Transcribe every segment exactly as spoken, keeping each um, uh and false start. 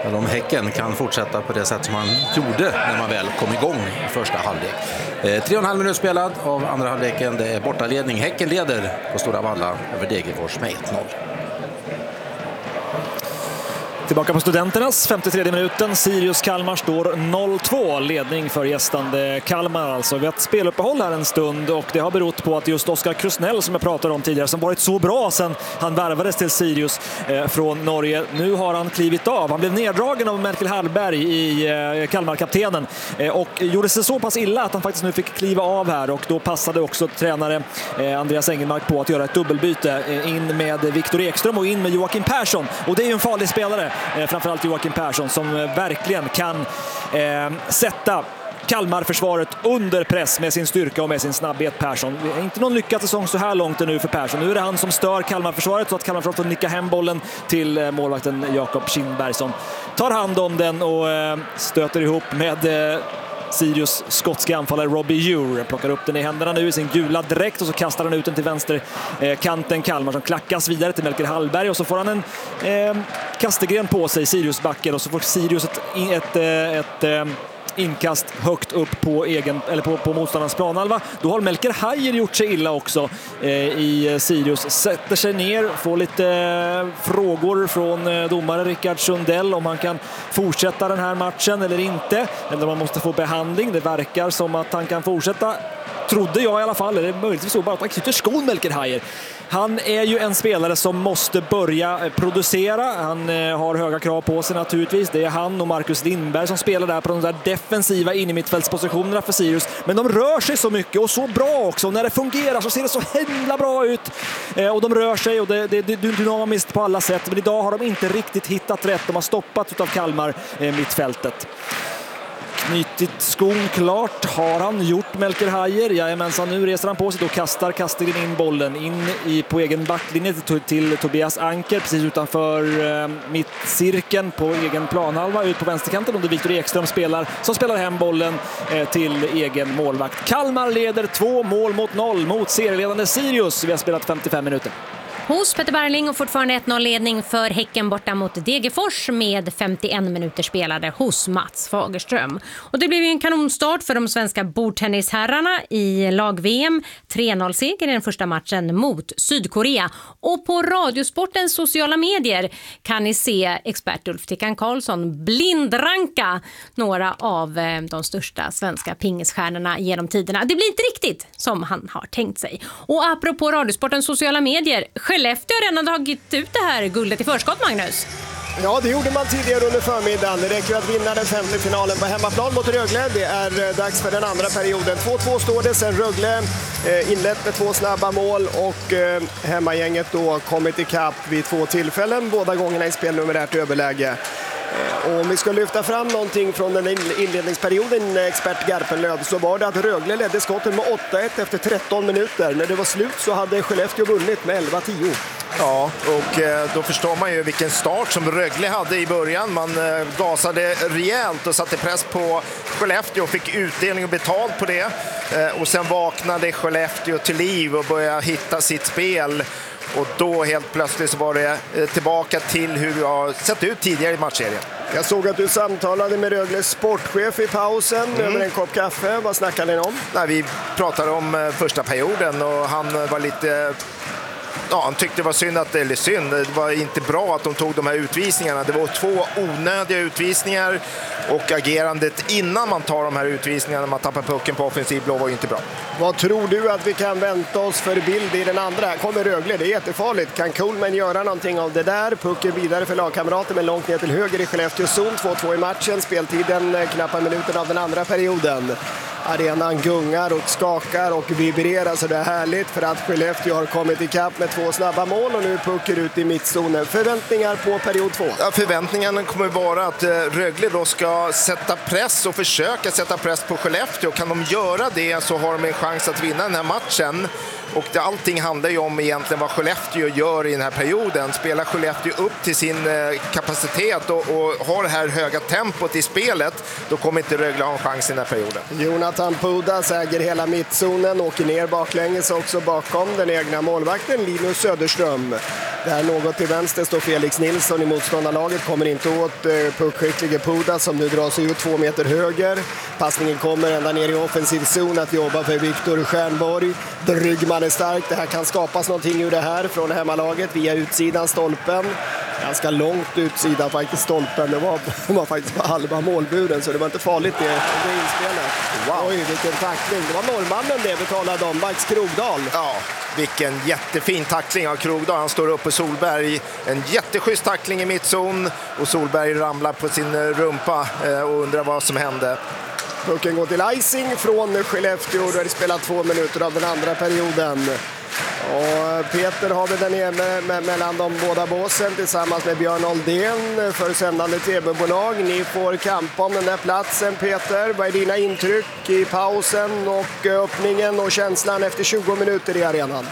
eller om Häcken kan fortsätta på det sätt som man gjorde när man väl kom igång i första halvlek. Eh, tre och en halv minut spelad av andra halvleken. Det är bortaledning. Häcken leder på Stora Valla över Degerfors med ett noll. Tillbaka på Studenternas, femtiotredje minuten. Sirius Kalmar står noll två, ledning för gästande Kalmar. Alltså, vi har ett speluppehåll här en stund och det har berott på att just Oskar Krusnell, som jag pratade om tidigare, som varit så bra sedan han värvades till Sirius eh, från Norge. Nu har han klivit av. Han blev neddragen av Merkel Hallberg i eh, Kalmar-kaptenen eh, och gjorde sig så pass illa att han faktiskt nu fick kliva av här, och då passade också tränare eh, Andreas Engelmark på att göra ett dubbelbyte eh, in med Viktor Ekström och in med Joakim Persson, och det är ju en farlig spelare. Eh, framförallt Joakim Persson som eh, verkligen kan eh, sätta Kalmar-försvaret under press med sin styrka och med sin snabbhet. Persson. Det är inte någon lyckad säsong så här långt nu för Persson. Nu är det han som stör Kalmar-försvaret så att Kalmar-försvaret får nicka hem bollen till eh, målvakten Jakob Kindberg som tar hand om den och eh, stöter ihop med eh, Sirius skotska anfallare Robbie Ure. Plockar upp den i händerna nu i sin gula dräkt och så kastar han ut den till vänsterkanten. Kalmar som klackas vidare till Melker Hallberg och så får han en eh, kastegren på sig, Sirius backen, och så får Sirius ett, ett, ett, ett inkast högt upp på egen eller på, på motståndarens planhalva. Då har Melker Hajer gjort sig illa också eh, i Sirius. Sätter sig ner, får lite eh, frågor från eh, domare Rickard Sundell om han kan fortsätta den här matchen eller inte. Eller om man måste få behandling. Det verkar som att han kan fortsätta. Trodde jag i alla fall, eller möjligtvis så bara att han knyter skon, Melker Hajer. Han är ju en spelare som måste börja producera. Han eh, har höga krav på sig naturligtvis. Det är han och Marcus Lindberg som spelar där på de där defensiva in i mittfältspositionerna för Sirius. Men de rör sig så mycket och så bra också. När det fungerar så ser det så himla bra ut. Eh, och de rör sig och det, det, det är dynamiskt på alla sätt. Men idag har de inte riktigt hittat rätt. De har stoppat utav Kalmar eh, mittfältet. Knytit skon klart har han gjort, Melker Hajer. Jajamensan, nu reser han på sig och kastar Kastegren in bollen in i, på egen backlinje till, till Tobias Anker precis utanför eh, mittcirkeln på egen planhalva ut på vänsterkanten, och det Viktor Ekström spelar som spelar hem bollen eh, till egen målvakt. Kalmar leder två mål mot noll mot serieledande Sirius. Vi har spelat femtiofem minuter. Hos Peter Barling och fortfarande ett noll-ledning för Häcken borta mot Degerfors med femtioen minuter spelade hos Mats Fagerström. Och det blev ju en kanonstart för de svenska bordtennisherrarna i lag-V M. tre noll-seger i den första matchen mot Sydkorea. Och på Radiosportens sociala medier kan ni se expert Ulf Tickan Karlsson blindranka några av de största svenska pingisstjärnorna genom tiderna. Det blir inte riktigt som han har tänkt sig. Och apropå Radiosportens sociala medier, Skellefteå har redan tagit ut det här guldet i förskott, Magnus. Ja, det gjorde man tidigare under förmiddagen. Det räcker att vinna den femte finalen på hemmaplan mot Rögle. Det är dags för den andra perioden. två två står det sen Rögle eh, inlett med två snabba mål och eh, hemmagänget då kommit ikapp vid två tillfällen. Båda gångerna i spelnumerärt överläge. Och om vi ska lyfta fram någonting från den inledningsperioden, expert Garpenlöv, så var det att Rögle ledde skotten med åtta ett efter tretton minuter. När det var slut så hade Skellefteå vunnit med elva tio. Ja, och då förstår man ju vilken start som Rögle hade i början. Man gasade rejält och satte press på Skellefteå och fick utdelning och betalt på det. Och sen vaknade Skellefteå till liv och började hitta sitt spel. Och då helt plötsligt så var det tillbaka till hur vi har sett ut tidigare i matchserien. Jag såg att du samtalade med Rögles sportchef i pausen mm. över en kopp kaffe. Vad snackade ni om? Nej, vi pratade om första perioden och han var lite... Ja, han tyckte det var synd att, eller synd, det var inte bra att de tog de här utvisningarna. Det var två onödiga utvisningar och agerandet innan man tar de här utvisningarna, man tappar pucken på offensiv blå, var ju inte bra. Vad tror du att vi kan vänta oss för bild i den andra? Här kommer Rögle, det är jättefarligt. Kan Coleman göra någonting av det där? Pucken vidare för lagkamrater men långt ner till höger i Skellefteå zon. två två i matchen, speltiden knappa minuten av den andra perioden. Arenan gungar och skakar och vibrerar, så det är härligt för att Skellefteå har kommit ikapp med två snabba mål och nu puckar ut i mittzonen. Förväntningar på period två? Ja, förväntningarna kommer vara att Rögle då ska sätta press och försöka sätta press på Skellefteå. Kan de göra det så har de en chans att vinna den här matchen. Och det, allting handlar ju om egentligen vad Skellefteå gör i den här perioden. Spelar Skellefteå upp till sin eh, kapacitet och, och har det här höga tempot i spelet, då kommer inte Rögle ha en chans i den här perioden. Jonathan Jonathan Pudas äger hela mittzonen, åker ner baklänges också bakom den egna målvakten Linus Söderström. Där något till vänster står Felix Nilsson i motståndarlaget, kommer inte åt eh, puckskicklige Pudas som nu drar sig ut två meter höger. Passningen kommer ända ner i offensiv zon att jobba för Viktor Stjernborg. Bryggman är stark, det här kan skapas någonting ur det här från hemmalaget via utsidan stolpen. Ganska långt utsida faktiskt stolpen, det var, det var faktiskt på halva målburen så det var inte farligt det, det inspelet. Wow. Oj, vilken tackling, det var norrmannen det vi talade om, Max Krogdahl. Ja, vilken jättefin tackling av Krogdahl, han står uppe Solberg, en jätteschysst tackling i mittzon och Solberg ramlar på sin rumpa och undrar vad som hände. Pucken går till icing från Skellefteå, då har det spelat två minuter av den andra perioden. Och Peter har vi den ene med, mellan de båda båsen tillsammans med Björn Oldén för sändande tv-bolag. Ni får kampa om den där platsen, Peter. Vad är dina intryck i pausen och öppningen och känslan efter tjugo minuter i arenan?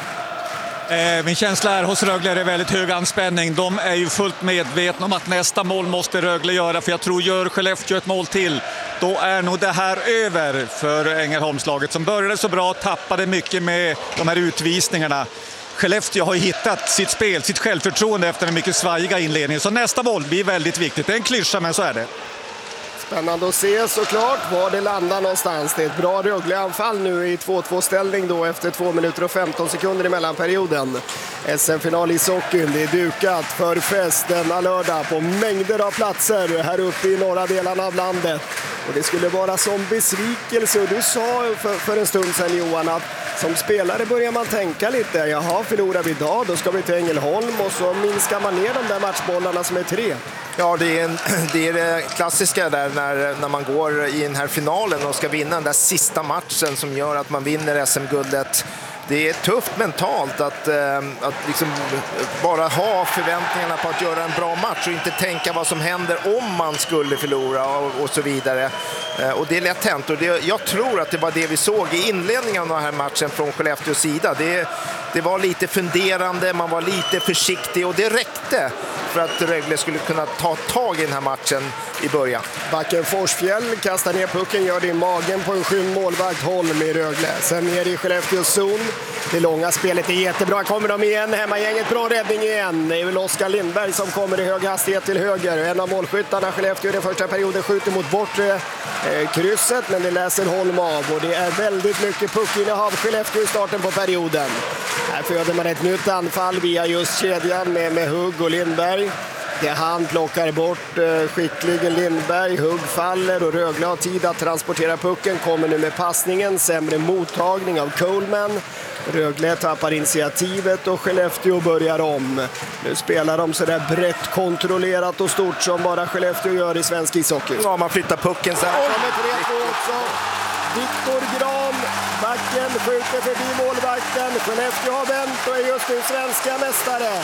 Min känsla är hos Rögle är det väldigt hög anspänning. De är ju fullt medvetna om att nästa mål måste Rögle göra, för jag tror gör Skellefteå ett mål till, då är nog det här över för Ängelholmslaget som började så bra, tappade mycket med de här utvisningarna. Skellefteå har hittat sitt spel, sitt självförtroende efter en mycket svajiga inledning, så nästa mål blir väldigt viktigt. Det är en klyscha, men så är det. Spännande att se såklart var det landar någonstans. Det är ett bra Rögle-anfall nu i två två ställning då efter två minuter och femton sekunder i mellanperioden. S M-final i Sockin, det är dukat för fest denna lördag på mängder av platser här uppe i norra delarna av landet. Och det skulle vara som besvikelse, och du sa för, för en stund sedan Johan att som spelare börjar man tänka lite, jaha, förlorar vi idag, då ska vi till Ängelholm, och så minskar man ner de där matchbollarna som är tre. Ja, det är, en, det är det klassiska där när, när man går i den här finalen och ska vinna den där sista matchen som gör att man vinner S M-guldet. Det är tufft mentalt att, eh, att liksom bara ha förväntningarna på att göra en bra match och inte tänka vad som händer om man skulle förlora och, och så vidare. Eh, och det är lätt hänt, och det, jag tror att det var det vi såg i inledningen av den här matchen från Skellefteås sida. Det, det var lite funderande, man var lite försiktig, och det räckte för att Rögle skulle kunna ta tag i den här matchen i början. Backen Forsfjäll kastar ner pucken, gör det i magen på en skym målvakt Holm i Rögle. Sen ner i Skellefteås zon. Det långa spelet är jättebra. Kommer de igen, hemmagänget, bra räddning igen. Det är väl Oskar Lindberg som kommer i hög hastighet till höger. En av målskyttarna Skellefteå i den första perioden skjuter mot bortre eh, krysset, men det läser Holm av. Och det är väldigt mycket puckinnehav Skellefteå i starten på perioden. Här föder man ett nytt anfall via just kedjan med, med Hugg och Lindberg. Det han plockar bort eh, skickligen Lindberg, Hugg faller och Rögle har tid att transportera pucken, kommer nu med passningen, sämre mottagning av Coleman. Rögle tappar initiativet och Skellefteå börjar om. Nu spelar de så där brett kontrollerat och stort som bara Skellefteå gör i svensk ishockey. Ja, man flyttar pucken så här. Och kommer tre två också. Viktor Gran, backen, skjuter förbi målvakten. Skellefteå har vänt och är just nu svenska mästare.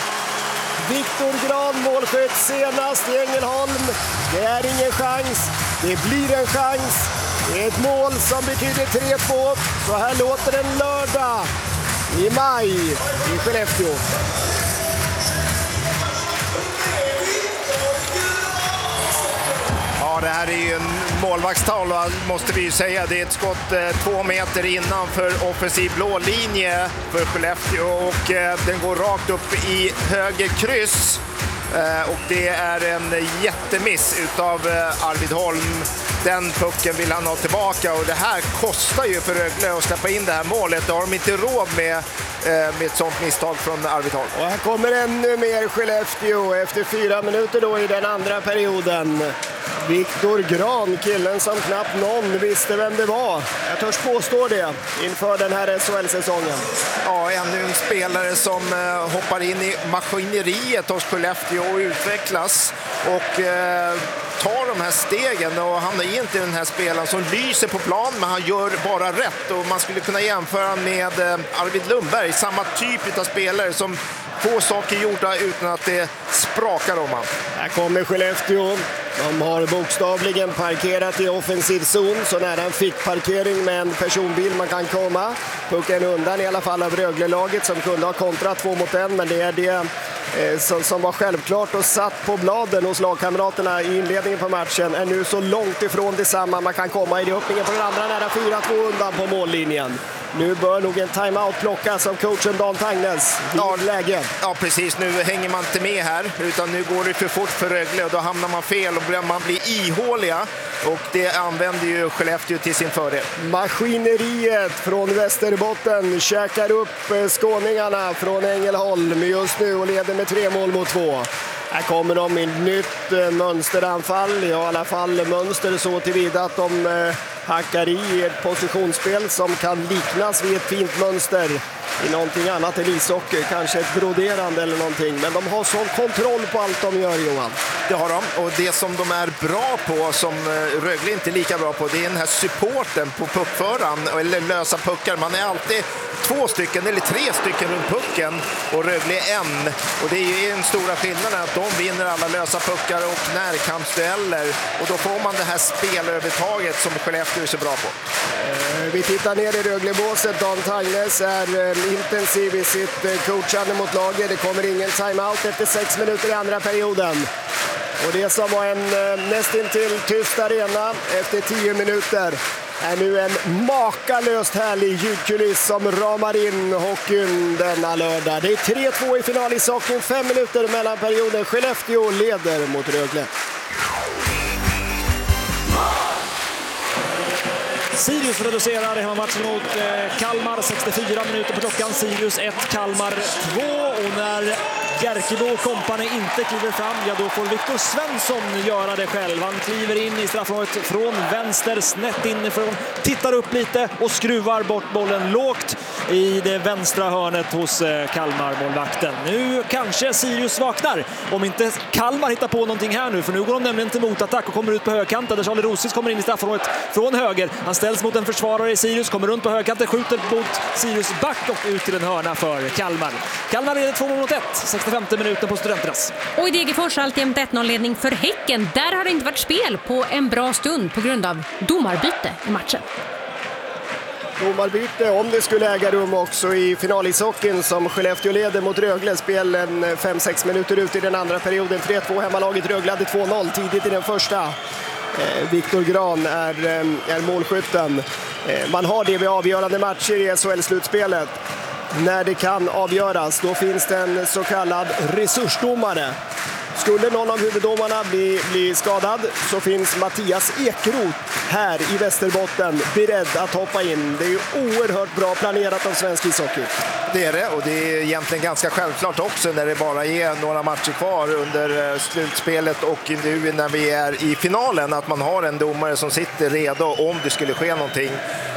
Viktor Gran, målskytt senast i Ängelholm. Det är ingen chans. Det blir en chans. Det är ett mål som betyder tre två. Så här låter den lördag i maj i Skellefteå. Ja, det här är ju en målvaktstavla, måste vi ju säga. Det är ett skott eh, två meter innanför offensiv blå linje för Skellefteå, och eh, den går rakt upp i höger kryss. Eh, och det är en jättemiss utav eh, Arvid Holm. Den pucken vill han ha tillbaka, och det här kostar ju för Rögle att släppa in det här målet. Det har de inte råd med, eh, med ett sånt misstag från Arvid Holm. Och här kommer ännu mer Skellefteå efter fyra minuter då i den andra perioden. Viktor Gran, killen som knappt någon visste vem det var. Jag törs påstå det inför den här S H L-säsongen. Ja, ännu en spelare som eh, hoppar in i maskineriet hos Skellefteå och utvecklas och eh, tar de här stegen, och han är inte den här spelaren som lyser på plan, men han gör bara rätt, och man skulle kunna jämföra med eh, Arvid Lundberg, samma typ av spelare som få saker gjorda utan att det sprakar om han. Här kommer Skellefteå. De har bokstavligen parkerat i offensiv zon, så nära en fickparkering med en personbil man kan komma. Pucken undan i alla fall av Rögle-laget som kunde ha kontrat två mot en, men det är det eh, som, som var självklart och satt på bladen hos lagkamraterna i inledningen på matchen är nu så långt ifrån detsamma man kan komma i det. Öppningen på den andra nära fyra två undan på mållinjen. Nu bör nog en timeout plockas av coachen Dan Tangnes. Ja, läge. Ja, precis. Nu hänger man inte med här, utan nu går det för fort för Rögle och då hamnar man fel och man blir ihåliga. Och det använder ju Skellefteå till sin fördel. Maskineriet från Västerbotten käkar upp skåningarna från Ängelholm just nu och leder med tre mål mot två. Här kommer de i nytt mönsteranfall, i alla fall mönster så tillvida att de eh, hackar i ett positionsspel som kan liknas vid ett fint mönster i någonting annat än ishockey, kanske ett broderande eller någonting. Men de har sån kontroll på allt de gör, Johan. Det har de, och det som de är bra på, som Rögle inte är lika bra på, det är den här supporten på puckföraren, eller lösa puckar. Man är alltid två stycken eller tre stycken runt pucken och Rögle är en. Och det är ju en stora skillnaden att de vinner alla lösa puckar och närkampsdueller. Och då får man det här spelövertaget som Skellefteå är så bra på. Vi tittar ner i Röglebåset. Dan Tangnes är intensiv i sitt coachande mot laget. Det kommer ingen timeout efter sex minuter i andra perioden. Och det som var en nästintill tyst arena efter tio minuter är nu en makalöst härlig ljudkuliss som ramar in hockeyn denna lördag. Det är tre två i final i hockeyn, fem minuter mellan perioden. Skellefteå leder mot Rögle. Sirius reducerar hemmamatchen mot eh, Kalmar, sextiofyra minuter på klockan. Sirius ett, Kalmar två. Och när Bjärkebo och kompani inte kliver fram, ja då får Viktor Svensson göra det själv. Han kliver in i straffområdet från vänster, snett inifrån, tittar upp lite och skruvar bort bollen lågt i det vänstra hörnet hos eh, Kalmar-målvakten. Nu kanske Sirius vaknar, om inte Kalmar hittar på någonting här nu, för nu går de nämligen till motattack och kommer ut på högkanten där Charlie Rosis kommer in i straffområdet från höger. Han ställs mot en försvarare i Sirius, kommer runt på högkanten, skjuter mot Sirius back och ut till en hörna för Kalmar. Kalmar leder två mot ett, sextiofemte minuten på Studenternas. Och i Degerfors alltjämt ett noll-ledning för Häcken. Där har det inte varit spel på en bra stund på grund av domarbyte i matchen. Domarbyte, om det skulle äga rum också i finalishockeyn som Skellefteå leder mot Rögle. Spelen fem sex minuter ut i den andra perioden. tre två hemmalaget. Rögle hade två noll tidigt i den första. Eh, Viktor Gran är, eh, är målskytten. Eh, man har det vid avgörande matcher i S H L-slutspelet. När det kan avgöras, då finns det en så kallad resursdomare. Skulle någon av huvuddomarna bli, bli skadad så finns Mattias Ekeroth här i Västerbotten beredd att hoppa in. Det är ju oerhört bra planerat av svensk ishockey. Det är det, och det är egentligen ganska självklart också när det bara är några matcher kvar under slutspelet och nu när vi är i finalen, att man har en domare som sitter redo om det skulle ske någonting.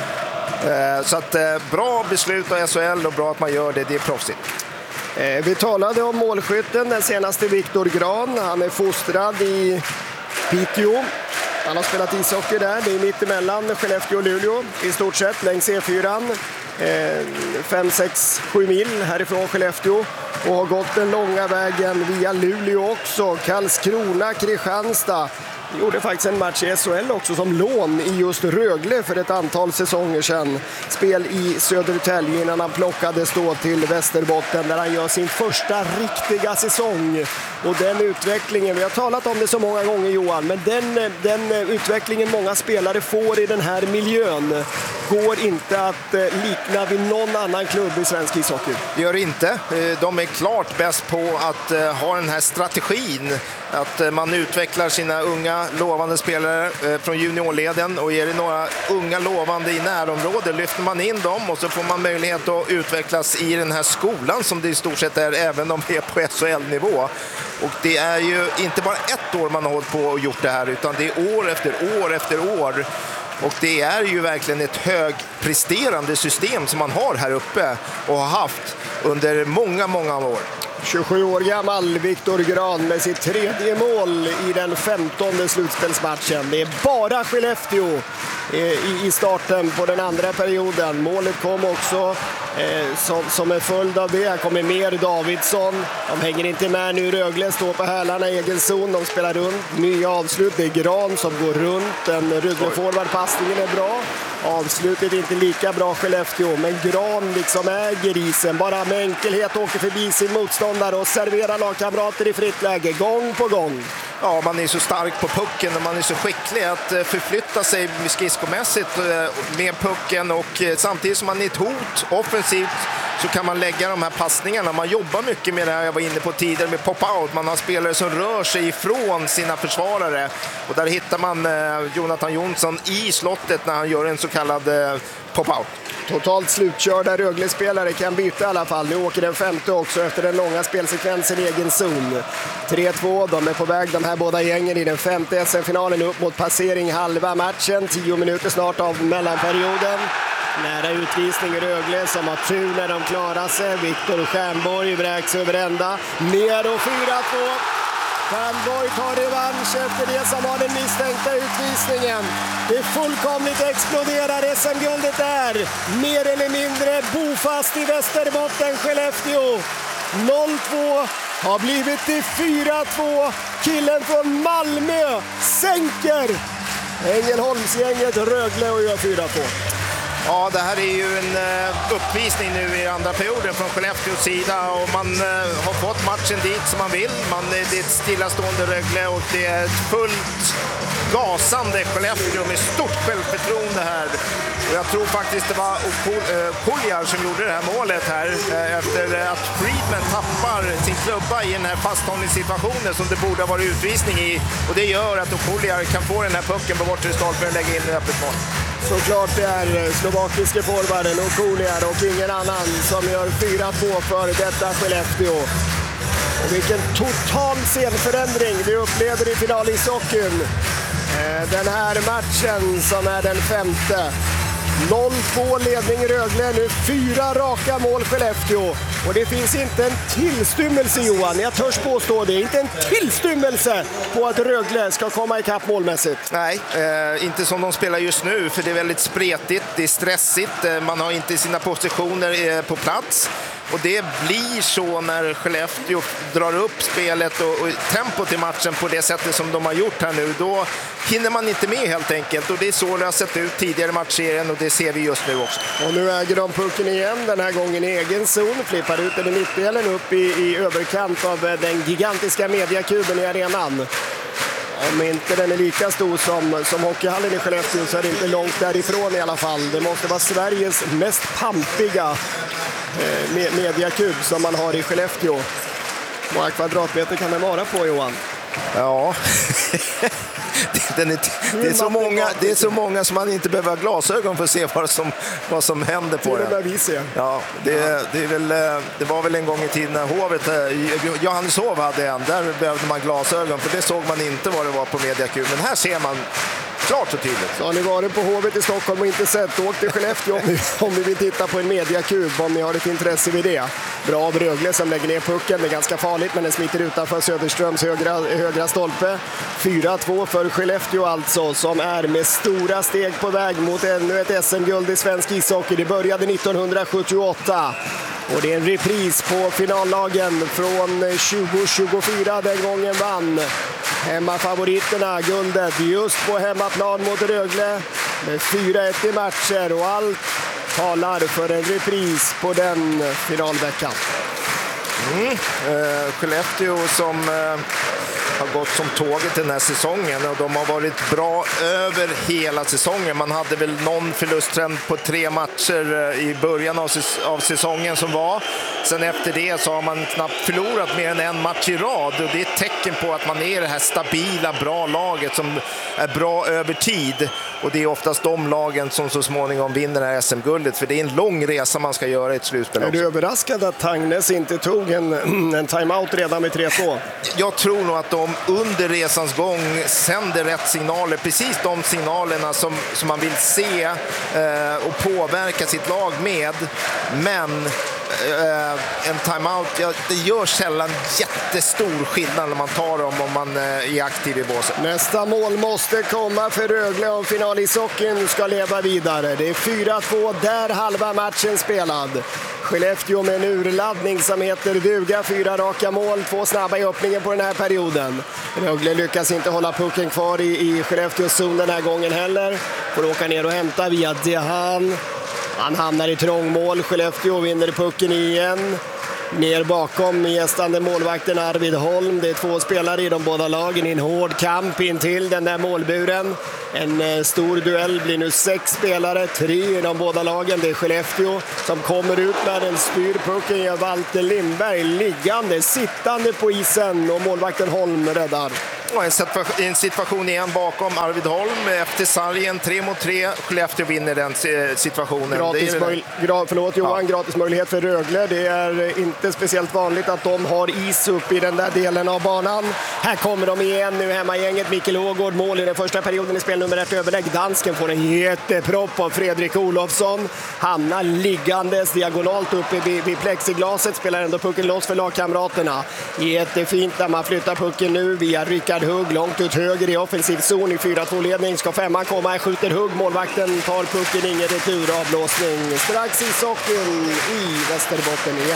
Så att bra beslut av S H L och bra att man gör det, det är proffsigt. Vi talade om målskytten, den senaste Viktor Gran. Han är fostrad i Piteå. Han har spelat ishockey där. Det är mitt emellan Skellefteå och Luleå i stort sett längs E fyra. fem sex sju mil härifrån Skellefteå. Och har gått den långa vägen via Luleå också. Karlskrona, Kristianstad. Gjorde faktiskt en match i S H L också som lån i just Rögle för ett antal säsonger sedan. Spel i Södertälje innan han plockades då till Västerbotten där han gör sin första riktiga säsong. Och den utvecklingen, vi har talat om det så många gånger Johan, men den, den utvecklingen många spelare får i den här miljön går inte att likna vid någon annan klubb i svensk ishockey. Det gör inte. De är klart bäst på att ha den här strategin. Att man utvecklar sina unga lovande spelare från juniorleden och ger det några unga lovande i närområdet. Lyfter man in dem och så får man möjlighet att utvecklas i den här skolan som det i stort sett är även om det är på S H L-nivå. Och det är ju inte bara ett år man har hållit på och gjort det här utan det är år efter år efter år. Och det är ju verkligen ett högpresterande system som man har här uppe och har haft under många, många år. tjugosju år gammal Viktor Gran med sitt tredje mål i den femtonde slutspelsmatchen. Det är bara Skellefteå i starten på den andra perioden. Målet kom också Eh, som, som en följd av det kommer mer Davidsson. De hänger inte med nu. Rögle står på hälarna i egen zon. De spelar runt. Nya avslut. Det är Gran som går runt. En Rögle-forward-passningen är bra. Avslutet är inte lika bra Skellefteå. Men Gran liksom äger isen. Bara med enkelhet åker förbi sin motståndare och serverar lagkamrater i fritt läge. Gång på gång. Ja, man är så stark på pucken och man är så skicklig att förflytta sig skridskomässigt med pucken, och samtidigt som man är ett hot offensivt så kan man lägga de här passningarna. Man jobbar mycket med det här jag var inne på tidigare med pop-out. Man har spelare som rör sig ifrån sina försvarare, och där hittar man Jonathan Jonsson i slottet när han gör en så kallad pop-out. Totalt slutkörda Rögle-spelare kan byta i alla fall. Nu åker den femte också efter den långa spelsekvensen i egen zon. tre två, de är på väg de här båda gängen i den femte S M-finalen upp mot passering halva matchen. Tio minuter snart av mellanperioden. Nära utvisning i Rögle som har tur när de klarar sig. Viktor Stjernborg vräks över ända. Ner och fyra två. Stjernborg tar revansch efter det som var den misstänkta utvisningen. Det fullkomligt exploderar. S M-guldet är mer eller mindre bofast i Västerbotten. Skellefteå noll två har blivit till fyra två. Killen från Malmö sänker Ängelholmsgänget Rögle och gör fyra två. Ja, det här är ju en uppvisning nu i andra perioden från Skellefteås sida, och man har fått matchen dit som man vill. Man, det är ett stillastående Rögle och det är ett fullt gasande Skellefteå med stort självförtroende här. Och jag tror faktiskt det var Puljär som gjorde det här målet här efter att Friedman tappar sin klubba i den här fasthållningssituationen som det borde ha varit utvisning i. Och det gör att Puljär kan få den här pucken på bortre stolpen och lägga in i öppet mål. Såklart det är slovakiske forwarden och Kuliar och ingen annan som gör fyra två för detta Skellefteå. Och vilken total scenförändring vi upplevde i finalishockeyn. Den här matchen som är den femte. noll två ledning Rögle, nu fyra raka mål Skellefteå. Och det finns inte en tillstymmelse, Johan, jag törs påstå det, inte en tillstymmelse på att Rögle ska komma i kapp målmässigt. Nej, eh, inte som de spelar just nu, för det är väldigt spretigt, det är stressigt, eh, man har inte sina positioner eh, på plats. Och det blir så när Skellefteå drar upp spelet och, och tempot i matchen på det sättet som de har gjort här nu. Då hinner man inte med helt enkelt. Och det är så det har sett ut tidigare i matchserien och det ser vi just nu också. Och nu äger de pucken igen, den här gången i egen zon. Flippar ut den i mittdelen upp i, i överkant av den gigantiska mediakuben i arenan. Om inte den är lika stor som, som hockeyhallen i Skellefteå så är det inte långt därifrån i alla fall. Det måste vara Sveriges mest pampiga eh, mediakub som man har i Skellefteå. Hur många kvadratmeter kan den vara på, Johan? Ja, den är, det, är så många, det är så många som man inte behöver ha glasögon för att se vad som, vad som händer på den. Ja, det, det, är väl, det var väl en gång i tiden när Hovet, Johanneshov hade en, där behövde man glasögon för det såg man inte vad det var på mediakuben. Här ser man klart och tydligt. Så har ni varit på Hovet i Stockholm och inte sett, åk till Skellefteå om ni, om ni vill titta på en mediakub, om ni har ett intresse vid det. Bra av Rögle som lägger ner pucken, det är ganska farligt men den smiter utanför Söderströms högra, högra stolpe. fyra två för Skellefteå alltså, som är med stora steg på väg mot ännu ett S M-guld i svensk ishockey. Det började nittonhundrasjuttioåtta. Och det är en repris på finallagen från tjugo tjugofyra, den gången vann hemmafavoriterna guldet just på hemmaplan mot Rögle med fyra ett i matcher, och allt talar för en repris på den finalveckan. Mm. Eh, Skellefteå som eh, har gått som tåget den här säsongen och de har varit bra över hela säsongen. Man hade väl någon förlusttrend på tre matcher i början av, säs- av säsongen som var. Sen efter det så har man knappt förlorat mer än en match i rad, och det är ett tecken på att man är det här stabila, bra laget som är bra över tid. Och det är oftast de lagen som så småningom vinner det här S M-guldet, för det är en lång resa man ska göra i ett slutspel. Är du överraskad att Tangnes inte tog en, en timeout redan med tre två? Jag tror nog att de under resans gång sänder rätt signaler, precis de signalerna som, som man vill se eh, och påverka sitt lag med. Men eh, en timeout, ja, det gör sällan jättestor skillnad när man tar dem om man eh, är aktiv i båset. Nästa mål måste komma för Rögle om finalishockeyn ska leva vidare. Det är fyra två, där halva matchen spelad. Skellefteå med en urladdning som heter duga. Fyra raka mål, två snabba i öppningen på den här perioden. Rögle lyckas inte hålla pucken kvar i, i Skellefteås zon den här gången heller. Får åka ner och hämta via Dehan. Han hamnar i trångmål. Skellefteå vinner pucken igen. Ner bakom gästande målvakten Arvid Holm. Det är två spelare i de båda lagen i en hård kamp in till den där målburen. En eh, stor duell, blir nu sex spelare, tre i de båda lagen. Det är Skellefteå som kommer ut när den styr pucken. Gör Walter Lindberg liggande, sittande på isen och målvakten Holm räddar. En situation, en situation igen bakom Arvid Holm efter sargen, tre mot tre. Skellefteå vinner den situationen. Gratis, möj- gra- förlåt Johan, ja. Gratis möjlighet för Rögle. Det är inte speciellt vanligt att de har is upp i den där delen av banan. Här kommer de igen nu, hemmagänget. Mikael Ågård, mål i den första perioden i spel nummer ett överlägg. Dansken får en jättepropp av Fredrik Olofsson. Hamnar liggandes diagonalt uppe vid, vid plexiglaset. Spelar ändå pucken loss för lagkamraterna. Jättefint när man flyttar pucken nu via Rickard Hugg långt ut höger i offensiv zon i fyra två-ledning. Ska femman komma, här skjuter Hugg. Målvakten tar pucken, ingen retur, avblåsning. Strax i socken i Västerbotten igen.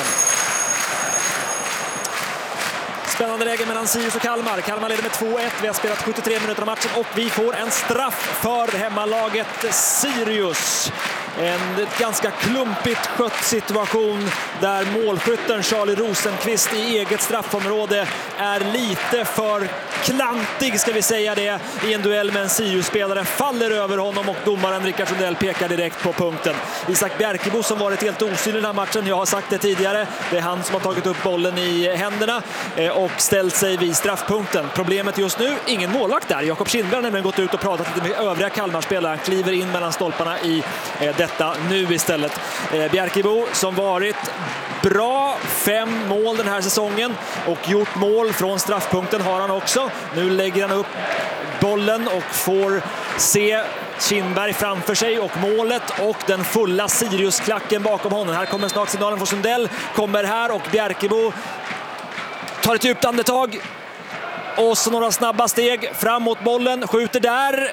Spännande läge mellan Sirius och Kalmar. Kalmar leder med två ett. Vi har spelat sjuttiotre minuter av matchen och vi får en straff för hemmalaget Sirius. En ganska klumpigt skött situation där målskytten Charlie Rosenqvist i eget straffområde är lite för klantig, ska vi säga det, i en duell med en Sirius-spelare. Faller över honom och domaren Rickard Sundell pekar direkt på punkten. Isak Bjerkebo som varit helt osynlig i den här matchen, jag har sagt det tidigare, det är han som har tagit upp bollen i händerna och ställt sig vid straffpunkten. Problemet just nu, ingen målvakt där. Jakob Kindberg har nämligen gått ut och pratat lite med övriga Kalmarspelare, kliver in mellan stolparna i detta nu istället. Bjerkebo som varit bra, fem mål den här säsongen och gjort mål från straffpunkten har han också. Nu lägger han upp bollen och får se Kindberg framför sig och målet och den fulla Sirius-klacken bakom honom. Här kommer snart signalen från Sundell, kommer här och Bjerkebo tar ett djupt andetag och så några snabba steg fram mot bollen, skjuter där.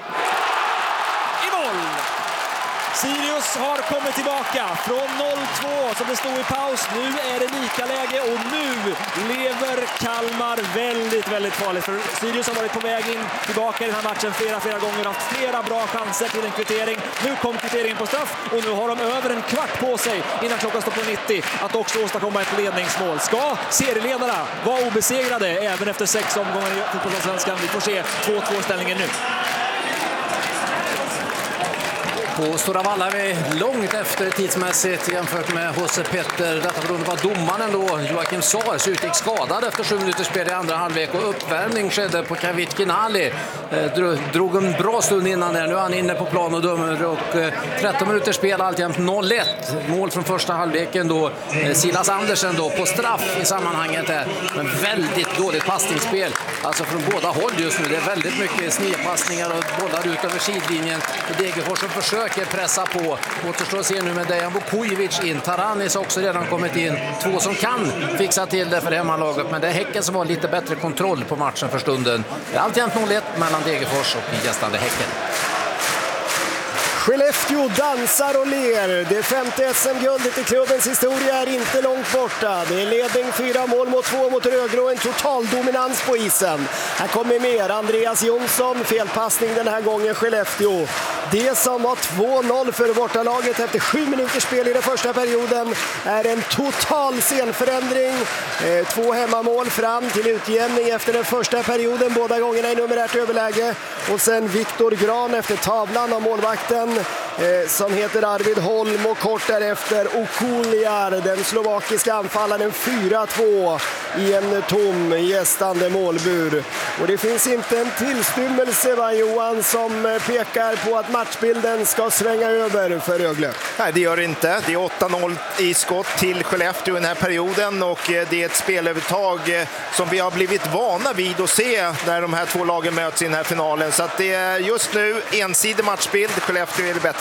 I mål! Sirius har kommit tillbaka från noll två som det stod i paus. Nu är det lika läge och nu lever Kalmar väldigt, väldigt farligt. För Sirius har varit på väg in tillbaka i den här matchen flera, flera gånger. Haft flera bra chanser till en kvittering. Nu kom kvitteringen på straff och nu har de över en kvart på sig innan klockan står på nittio att också åstadkomma ett ledningsmål. Ska serieledarna vara obesegrade även efter sex omgångar i fotbollsallsvenskan? Vi får se två två ställningen nu. På Stora Valla är vi långt efter tidsmässigt jämfört med H C Petter. Detta beroende på att domaren då, Joakim Sars, utgick skadad efter sju minuters spel i andra halvlek och uppvärmning skedde på Kavit Kinali. Eh, drog en bra stund innan där. Nu är han inne på plan och dömer och eh, tretton minuters spel alltjämt noll ett. Mål från första halvleken då. Eh, Silas Andersen då på straff i sammanhanget där. Men väldigt dåligt passningsspel. Alltså från båda håll just nu. Det är väldigt mycket snedpassningar och bollar ut över sidlinjen. Och Degerfors som försöker pressa på. Återstår att se nu med Dejan Vukojevic in. Taranis har också redan kommit in. Två som kan fixa till det för hemmalaget. Men det är Häcken som har lite bättre kontroll på matchen för stunden. Det är alltjämt noll ett mellan Degerfors och gästande Häcken. Skellefteå dansar och ler. Det femte S M-guldet i klubbens historia är inte långt borta. Det är ledning fyra mål mot två mot Rögle och en total dominans på isen. Här kommer mer. Andreas Jonsson, felpassning den här gången Skellefteå. Det som var två noll för bortalaget efter sju minuters spel i den första perioden är en total scenförändring. Eh, två hemmamål fram till utjämning efter den första perioden, båda gångerna i nummer ett överläge. Och sen Viktor Gran efter tavlan av målvakten eh, som heter Arvid Holm och kort därefter Okuljar, den slovakiska anfallaren, fyra två i en tom gästande målbur. Och det finns inte en tillstymmelse, va, Johan, som pekar på att matchbilden ska svänga över för Rögle. Nej, det gör det inte. Det är åtta noll i skott till Skellefteå i den här perioden och det är ett spelövertag som vi har blivit vana vid att se när de här två lagen möts i den här finalen. Så att det är just nu ensidig matchbild. Skellefteå är det bättre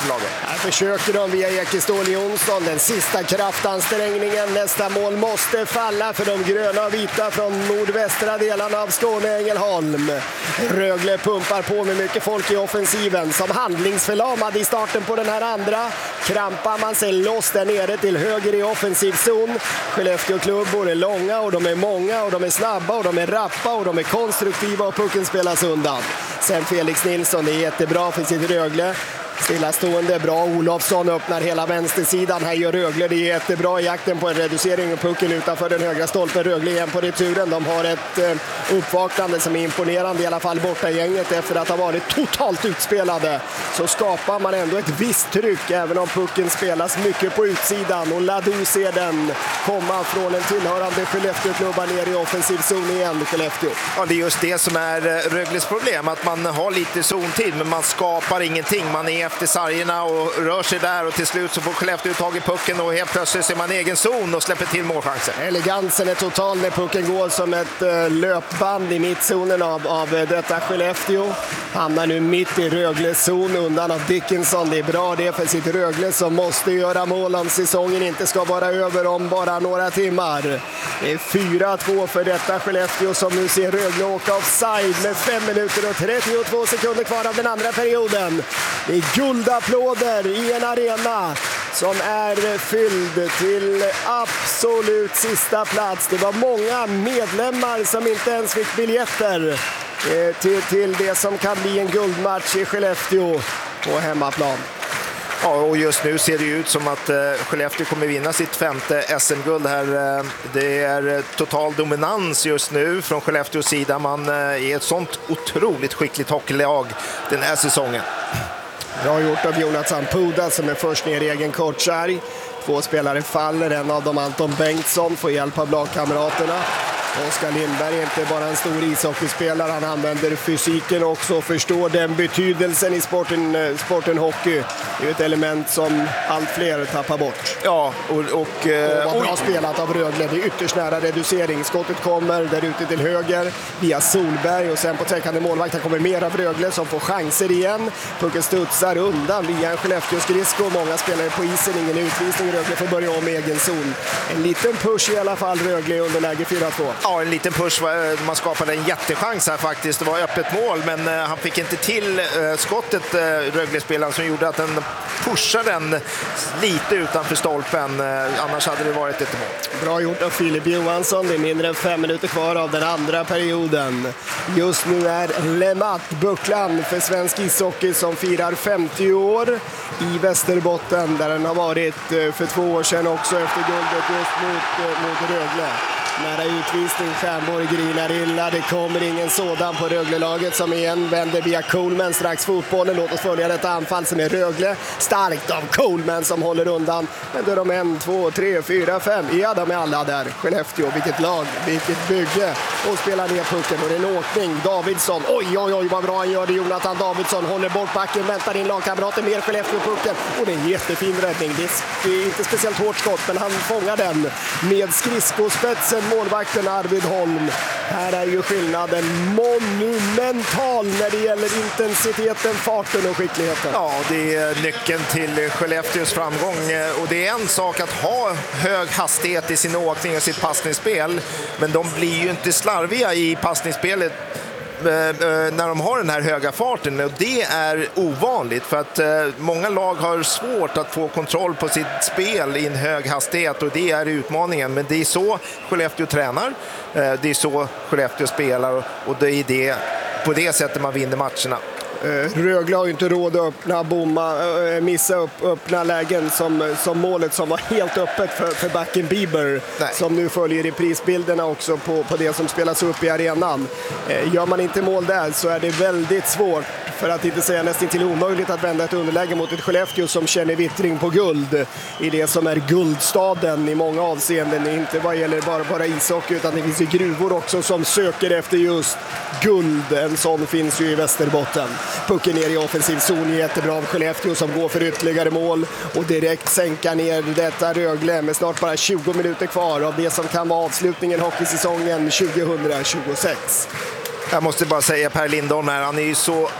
Skellefteå-laget. Här försöker de via Ekestål Jonsson, den sista kraftansträngningen. Nästa mål måste falla för de gröna och vita från nordvästra delarna av Skåne, Ängelholm. Rögle pumpar på med mycket folk i offensiven. Som handlingsförlamad i starten på den här andra krampar man sig loss där nere till höger i offensiv zon. Skellefteå-klubbor är långa och de är många och de är snabba och de är rappa och de är konstruktiva och pucken spelas undan. Sen Felix Nilsson är jättebra för sitt Rögle. Stillastående, bra. Olofsson öppnar hela vänstersidan. Här gör Rögle det jättebra i jakten på en reducering och pucken utanför den högra stolpen. Rögle igen på returen. De har ett eh, uppvaknande som är imponerande, i alla fall borta gänget. Efter att ha varit totalt utspelade så skapar man ändå ett visst tryck, även om pucken spelas mycket på utsidan. Och Ladou ser den komma från en tillhörande Skellefteå-klubba ner i offensiv zon igen. Skellefteå. Ja, det är just det som är Rögles problem, att man har lite zontid men man skapar ingenting. Man är efter sargerna och rör sig där och till slut så får Skellefteå tag i pucken och helt plötsligt ser man egen zon och släpper till målchanser. Elegansen är total när pucken går som ett uh, löpband i mittzonen av, av uh, detta Skellefteå. Hamnar nu mitt i Rögles zon undan av Dickinson. Det är bra det för sitt Rögle som måste göra mål om säsongen inte ska vara över om bara några timmar. Det är fyra två för detta Skellefteå som nu ser Rögle åka offside med fem minuter och trettiotvå sekunder kvar av den andra perioden. Det är guldapplåder i en arena som är fylld till absolut sista plats. Det var många medlemmar som inte ens fick biljetter eh, till, till det som kan bli en guldmatch i Skellefteå på hemmaplan. Ja, och just nu ser det ut som att eh, Skellefteå kommer vinna sitt femte S M-guld här. Eh, det är total dominans just nu från Skellefteås sida. Man eh, är ett sånt otroligt skickligt hockeylag den här säsongen. Bra gjort av Jonathan Puda som är först ner i egen kortsarg. Två spelare faller, en av dem Anton Bengtsson får hjälp av lagkamraterna. Oskar Lindberg är inte bara en stor ishockeyspelare, han använder fysiken också och förstår den betydelsen i sporten, sporten hockey. Det är ett element som allt fler tappar bort. Ja, och... och, och vad bra spelat av Rögle, det är ytterst nära reducering. Skottet kommer där ute till höger via Solberg och sen på träckande målvakten kommer mer av Rögle som får chanser igen. Pucken studsar undan via en Skellefteå-skridsko. Många spelare på isen, ingen utvisning. Rögle får börja om egen zon. En liten push i alla fall, Rögle under läge fyra två. Ja, en liten push. Man skapade en jättechans här faktiskt. Det var öppet mål, men han fick inte till skottet, Rögle-spelaren, som gjorde att den pushade den lite utanför stolpen. Annars hade det varit ett mål. Bra gjort av Filip Johansson. Det är mindre än fem minuter kvar av den andra perioden. Just nu är Lemat bucklan för svensk ishockey som firar femtio år i Västerbotten, där den har varit för två år sedan också efter guldet just mot, mot Rögle. Nära utvisning, Stjärnborg grinar illa. Det kommer ingen sådan på Rögle-laget som igen vänder via Coleman strax fotbollen. Låt oss följa detta anfall som är Rögle. Starkt av Coleman som håller undan. Men då är de en, två, tre, fyra, fem. Ja, de är alla där. Skellefteå, vilket lag, vilket bygge. Och spelar ner pucken och det är en åkning. Davidsson, oj, oj, oj, vad bra han gör det. Jonathan Davidsson håller bort backen, väntar in lagkamraten, mer Skellefteå-pucken. Och det är en jättefin räddning. Det är inte speciellt hårt skott, men han fångar den med skridskospetsen. Målvakten Arvid Holm. Här är ju skillnaden monumental när det gäller intensiteten, farten och skickligheten. Ja, det är nyckeln till Skellefteås framgång. Och det är en sak att ha hög hastighet i sin åkning och sitt passningsspel. Men de blir ju inte slarviga i passningsspelet när de har den här höga farten, och det är ovanligt för att många lag har svårt att få kontroll på sitt spel i en hög hastighet, och det är utmaningen. Men det är så Skellefteå tränar, det är så Skellefteå spelar, och det är det, på det sättet man vinner matcherna. Rögle har ju inte råd att öppna, bomma, missa upp, öppna lägen som, som målet som var helt öppet för, för backen Bieber. Nej. Som nu följer i prisbilderna också på, på det som spelas upp i arenan. Gör man inte mål där så är det väldigt svårt, för att inte säga nästan till omöjligt, att vända ett underläge mot ett Skellefteå som känner vittring på guld i det som är guldstaden i många avseenden. Inte vad gäller bara, bara ishockey, utan det finns ju gruvor också som söker efter just guld. En sån finns ju i Västerbotten. Pucken ner i offensiv zon, jättebra av Skellefteå som går för ytterligare mål och direkt sänka ner detta Rögle med snart bara tjugo minuter kvar av det som kan vara avslutningen hockeysäsongen tjugohundratjugosex. Jag måste bara säga Per Lindholm här, han är ju så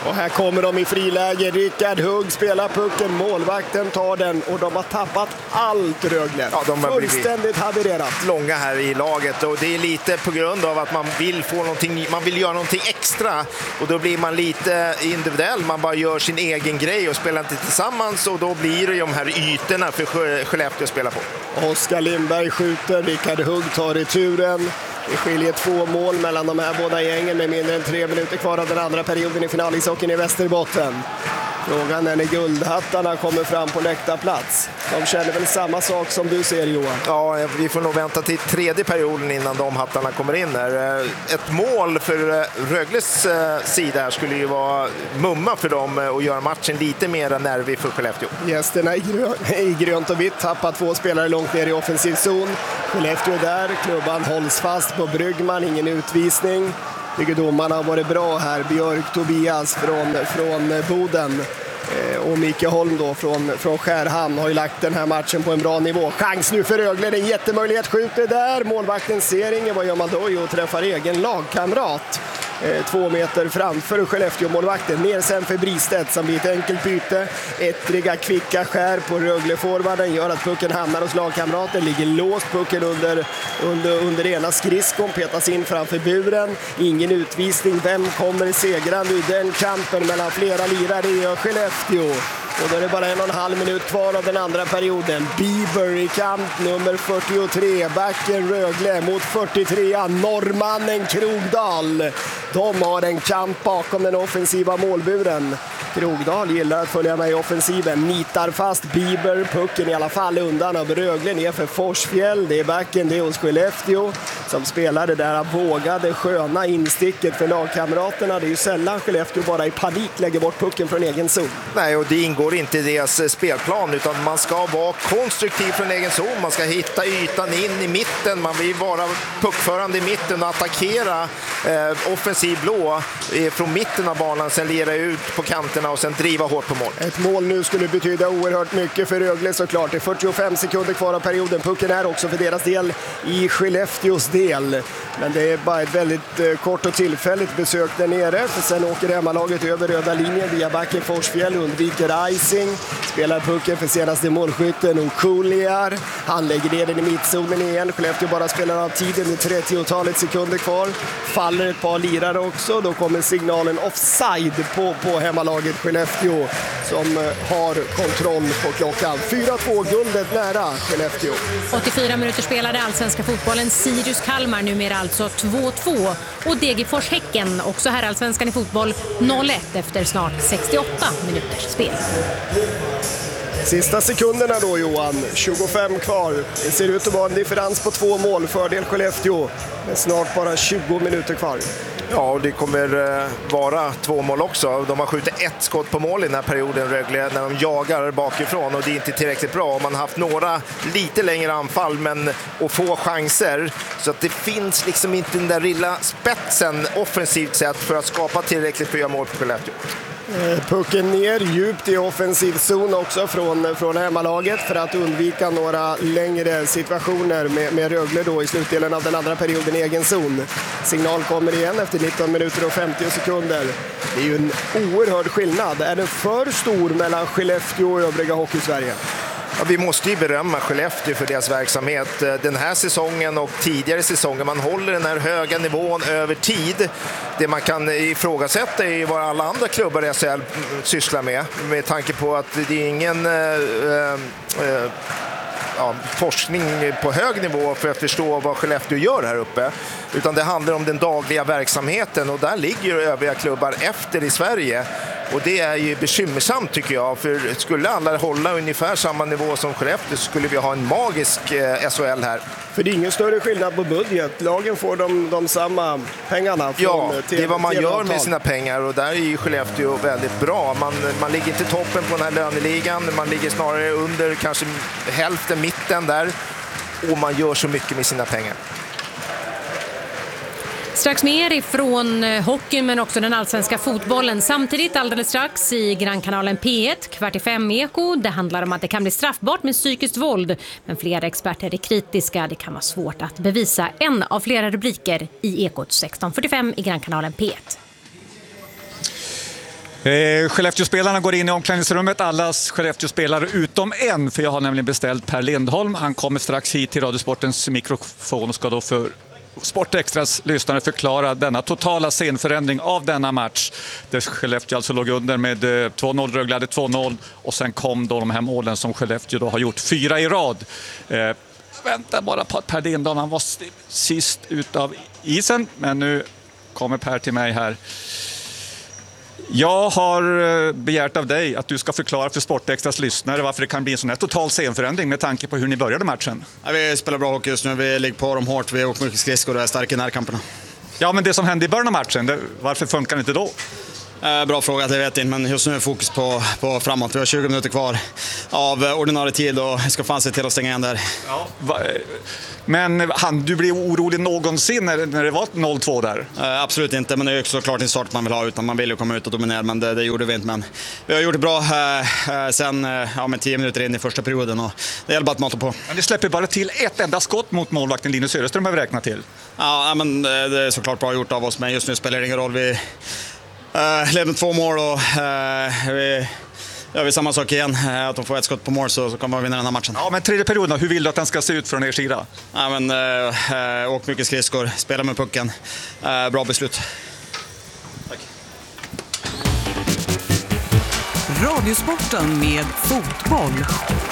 Och här kommer de i friläge. Rickard Hugg spelar pucken, målvakten tar den och de har tappat allt, Rögle. Ja, de har fullständigt havererat. Långa här i laget och det är lite på grund av att man vill få någonting, man vill göra någonting extra och då blir man lite individuell, man bara gör sin egen grej och spelar inte tillsammans och då blir det de här ytorna för Skellefteå att spela på. Oskar Lindberg skjuter, Rickard Hugg tar returen. Det skiljer två mål mellan de här båda gängen med mindre än tre minuter kvar av den andra perioden i finalishockeyn i Västerbotten. Frågan är när guldhattarna kommer fram på läktarplats. De känner väl samma sak som du ser, Johan? Ja, vi får nog vänta till tredje perioden innan de hattarna kommer in här. Ett mål för Rögles sida skulle ju vara mumma för dem och göra matchen lite mer nervig för Skellefteå. Gästerna i, grö- i grönt och vitt tappar två spelare långt ner i offensiv zon. Skellefteå där, klubban hålls fast på Bryggman, ingen utvisning. Tycker domarna har varit bra här. Björk Tobias från, från Boden eh, och Micke Holm då från, från Skärhamn har ju lagt den här matchen på en bra nivå. Chans nu för Rögle, en jättemöjlighet, skjuter där. Målvakten ser ingen, vad gör man då? Jo, träffar egen lagkamrat. Eh, två meter framför Skellefteå-målvakten. Ner sen för Bristedt som blir ett enkelt byte. Ettriga kvicka skär på Rögle-forwarden gör att pucken hamnar hos lagkamraten. Ligger låst pucken under, under, under ena skridskon. Petas in framför buren. Ingen utvisning. Vem kommer segrande ur den kampen mellan flera lirare? Det gör Skellefteå. Och då är det bara en och en halv minut kvar av den andra perioden. Bieber i kamp nummer fyrtiotre. Backen Rögle mot fyrtiotre. Norrmannen Krogdal. De har en kamp bakom den offensiva målburen. Krogdal gillar att följa med i offensiven. Nitar fast Bieber. Pucken i alla fall undan av Rögle ner för Forsfjäll. Det är backen, det är hos Skellefteå som spelar det där vågade sköna insticket för lagkamraterna. Det är ju sällan Skellefteå bara i panik lägger bort pucken från egen zon. Nej, och det ingår inte i deras spelplan utan man ska vara konstruktiv från egen zon. Man ska hitta ytan in i mitten. Man vill vara puckförande i mitten och attackera eh, offensiv blå eh, från mitten av banan, sen lira ut på kanterna och sen driva hårt på mål. Ett mål nu skulle betyda oerhört mycket för Rögle såklart. Det är fyrtiofem sekunder kvar av perioden. Pucken är också för deras del i Skellefteås del. Men det är bara ett väldigt eh, kort och tillfälligt besök där nere. För sen åker hemmalaget över röda linjen via backen Forsfjäll, undviker icing. Spelar pucken för senaste målskytten och Kuliar. Han lägger ner den i mittzonen igen. Skellefteå bara spelar av tiden i trettiotalet sekunder kvar. Faller ett par lirare också. Då kommer signalen offside på, på hemmalaget Skellefteå som har kontroll på klockan. fyra två guldet nära Skellefteå. åttiofyra minuter spelade allsvenska fotbollen. Sirius Kalmar numera alltså två två. Och Degerfors Häcken, också här allsvenskan i fotboll, noll ett efter snart sextioåtta minuters spel. Sista sekunderna då, Johan. tjugofem kvar. Det ser ut att vara en differens på två mål. Fördel Skellefteå. Men snart bara tjugo minuter kvar. Ja, och det kommer eh, vara två mål också. De har skjutit ett skott på mål i den här perioden, Rögle, när de jagar bakifrån och det är inte tillräckligt bra. Man har haft några lite längre anfall men och få chanser så att det finns liksom inte den där lilla spetsen offensivt sett för att skapa tillräckligt för att göra mål på Skellefteå. Pucken ner djupt i offensiv zon också från, från hemmalaget för att undvika några längre situationer med, med Rögle då i slutdelen av den andra perioden i egen zon. Signal kommer igen efter nitton minuter och femtio sekunder. Det är ju en oerhörd skillnad. Är den för stor mellan Skellefteå och övriga Hockey-Sverige? Ja, vi måste ju berömma Skellefteå för deras verksamhet den här säsongen och tidigare säsonger. Man håller den här höga nivån över tid. Det man kan ifrågasätta är vad alla andra klubbar i S H L sysslar med. Med tanke på att det är ingen äh, äh, ja, forskning på hög nivå för att förstå vad Skellefteå gör här uppe. Utan det handlar om den dagliga verksamheten och där ligger övriga klubbar efter i Sverige. Och det är ju bekymmersamt tycker jag, för skulle alla hålla ungefär samma nivå som Skellefteå så skulle vi ha en magisk eh, S H L här. För det är ingen större skillnad på budget. Lagen får de, de samma pengarna. Från ja, T V, det är vad man T V-avtal. gör med sina pengar och där är ju Skellefteå väldigt bra. Man, man ligger inte i toppen på den här löneligan, man ligger snarare under kanske hälften, mitten där och man gör så mycket med sina pengar. Strax mer ifrån hockeyn men också den allsvenska fotbollen. Samtidigt alldeles strax i Grannkanalen P ett, kvart i fem Eko. Det handlar om att det kan bli straffbart med psykiskt våld. Men flera experter är kritiska. Det kan vara svårt att bevisa. En av flera rubriker i Ekot sexton fyrtiofem i Grannkanalen P ett. Eh, Skellefteå-spelarna går in i omklädningsrummet, allas Skellefteå-spelare utom en, för jag har nämligen beställt Per Lindholm. Han kommer strax hit till Radiosportens mikrofon och ska då för Sportextras lyssnare förklara denna totala scenförändring av denna match. Där Skellefteå alltså låg under med två noll, Rögle hade två noll och sen kom då de här målen som Skellefteå då har gjort fyra i rad. Eh, vänta bara på att Per Lindholm, han var sist ut av isen, men nu kommer Per till mig här. Jag har begärt av dig att du ska förklara för Sportextras lyssnare varför det kan bli en sån här total scenförändring med tanke på hur ni började matchen. Ja, vi spelar bra hockey just nu, vi ligger på dem hårt, vi åker mycket skridskor och är starka i närkamperna. Ja, men det som hände i början av matchen, det, varför funkar det inte då? Eh, bra fråga, det vet jag inte, men just nu är fokus på, på framåt. Vi har tjugo minuter kvar av ordinarie tid och vi ska fan se till att stänga igen där. Ja, va, men han, du blev orolig någonsin när, när det var noll två där? Eh, absolut inte, men det är ju såklart en start man vill ha, utan man vill ju komma ut och dominera, men det, det gjorde vi inte. Men vi har gjort det bra eh, sen eh, ja, med tio minuter in i första perioden och det gäller bara att mata på. Men ni släpper bara till ett enda skott mot målvakten Linus Söderström har vi räknat till. Ja, men det är såklart bra gjort av oss, men just nu spelar det ingen roll. Vi Uh, leder två mål och uh, vi gör vi samma sak igen. Uh, att de får ett skott på mål så, så kommer vi vinna den här matchen. Ja, men tredje perioden, hur vill du att den ska se ut från er sida? Ja, men uh, uh, åk mycket skridskor, spela med pucken. Uh, bra beslut. Tack. Radiosporten med fotboll.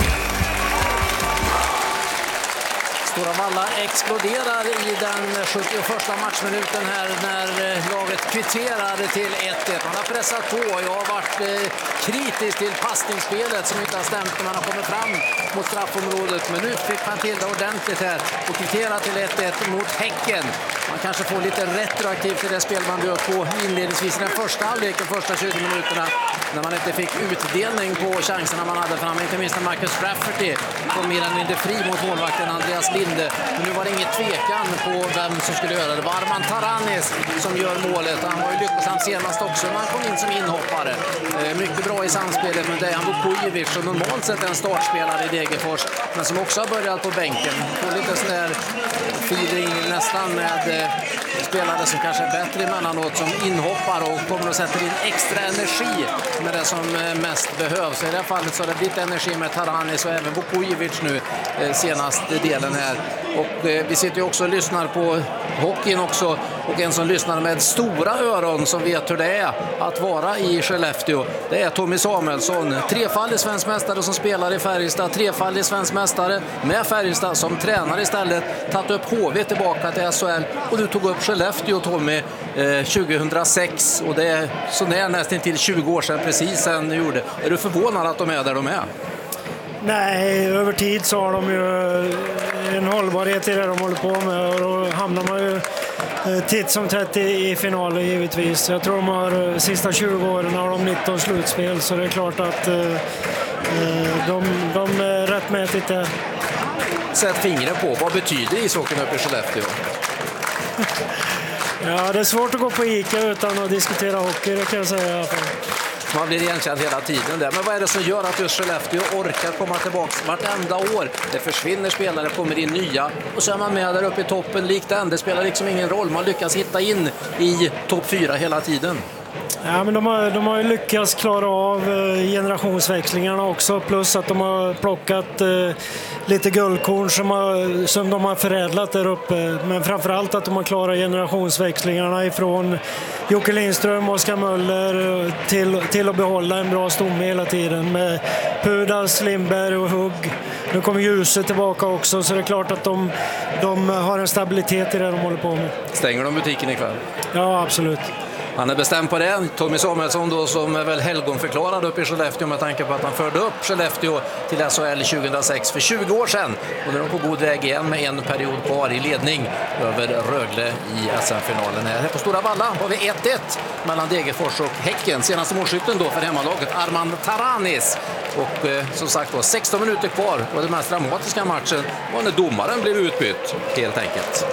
Stora Valla exploderar i den sjuttioförsta matchminuten här när laget kvitterade till ett ett. Man har pressat på. Jag har varit eh, kritisk till passningsspelet som inte har stämt när man har kommit fram mot straffområdet. Men nu fick man till det ordentligt här och kvitterar till ett ett mot Häcken. Man kanske får lite retroaktivt till det spel man bjöd på inledningsvis i den första halvleken, första tjugo minuterna. När man inte fick utdelning på chanserna man hade fram. Inte minst när Marcus Rafferty kom mer än mindre fri mot målvakten Andreas Linde. Men nu var det inget tvekan på vem som skulle göra det. Det var Arman Taranis som gör målet. Han var ju lyckosam senast också när han kom in som inhoppare. Eh, mycket bra i samspelet med Dejan Vukojevic som normalt sett är en startspelare i Degerfors. Men som också har börjat på bänken. Får lite sån där feeling nästan med eh, spelare som kanske är bättre emellanåt som inhoppar och kommer att sätta in extra energi med det som eh, mest behövs. I det här fallet så har det blivit energi med Taranis och även Vukojevic nu eh, senaste delen här. Och eh, vi sitter ju också och lyssnar på hockeyn också och en som lyssnar med stora öron som vet hur det är att vara i Skellefteå. Det är Tommy Samuelsson, trefaldig svensk mästare som spelar i Färjestad, trefaldig svensk mästare med Färjestad som tränar istället, tagit upp H V tillbaka till S H L och du tog upp Skellefteå Tommy eh, tjugohundrasex och det är så när nästan till tjugo år sedan precis sen du gjorde. Är du förvånad att de är där de är? Nej, över tid så har de ju en hållbarhet i det de håller på med och då hamnar man ju titt som tätt i, i finalen givetvis. Jag tror de har sista tjugo åren har de nitton slutspel så det är klart att eh, de, de är rättmätigt där. Sätt fingret på, vad betyder ishockeyn uppe i Skellefteå? Ja, det är svårt att gå på Ica utan att diskutera hockey, det kan jag säga i alla fall. Man blir igenkänd hela tiden där. Men vad är det som gör att just Skellefteå orkar komma tillbaka vartenda år? Det försvinner spelare, kommer in nya och så är man med där uppe i toppen likt den. Det spelar liksom ingen roll. Man lyckas hitta in i topp fyra hela tiden. Ja, men de har, de har ju lyckats klara av generationsväxlingarna också, plus att de har plockat eh, lite guldkorn som, har, som de har förädlat där uppe. Men framförallt att de har klarat generationsväxlingarna ifrån Jocke Lindström och Oskar Möller till, till att behålla en bra stomme hela tiden med Pudas, Lindberg och Hugg. Nu kommer Ljuset tillbaka också så det är klart att de, de har en stabilitet i det de håller på med. Stänger de butiken ikväll? Ja, absolut. Han är bestämd på det. Tommy Samuelsson då, som är väl helgonförklarad upp i Skellefteå med tanke på att han förde upp Skellefteå till S H L tjugohundrasex för tjugo år sedan. Och nu är de på god väg igen med en period kvar i ledning över Rögle i S M-finalen. Här på Stora Valla har vi ett ett mellan Degerfors och Häcken. Senaste målskytten då för hemmalaget Arman Taranis. Och eh, som sagt då sexton minuter kvar och den mest dramatiska matchen var när domaren blev utbytt helt enkelt.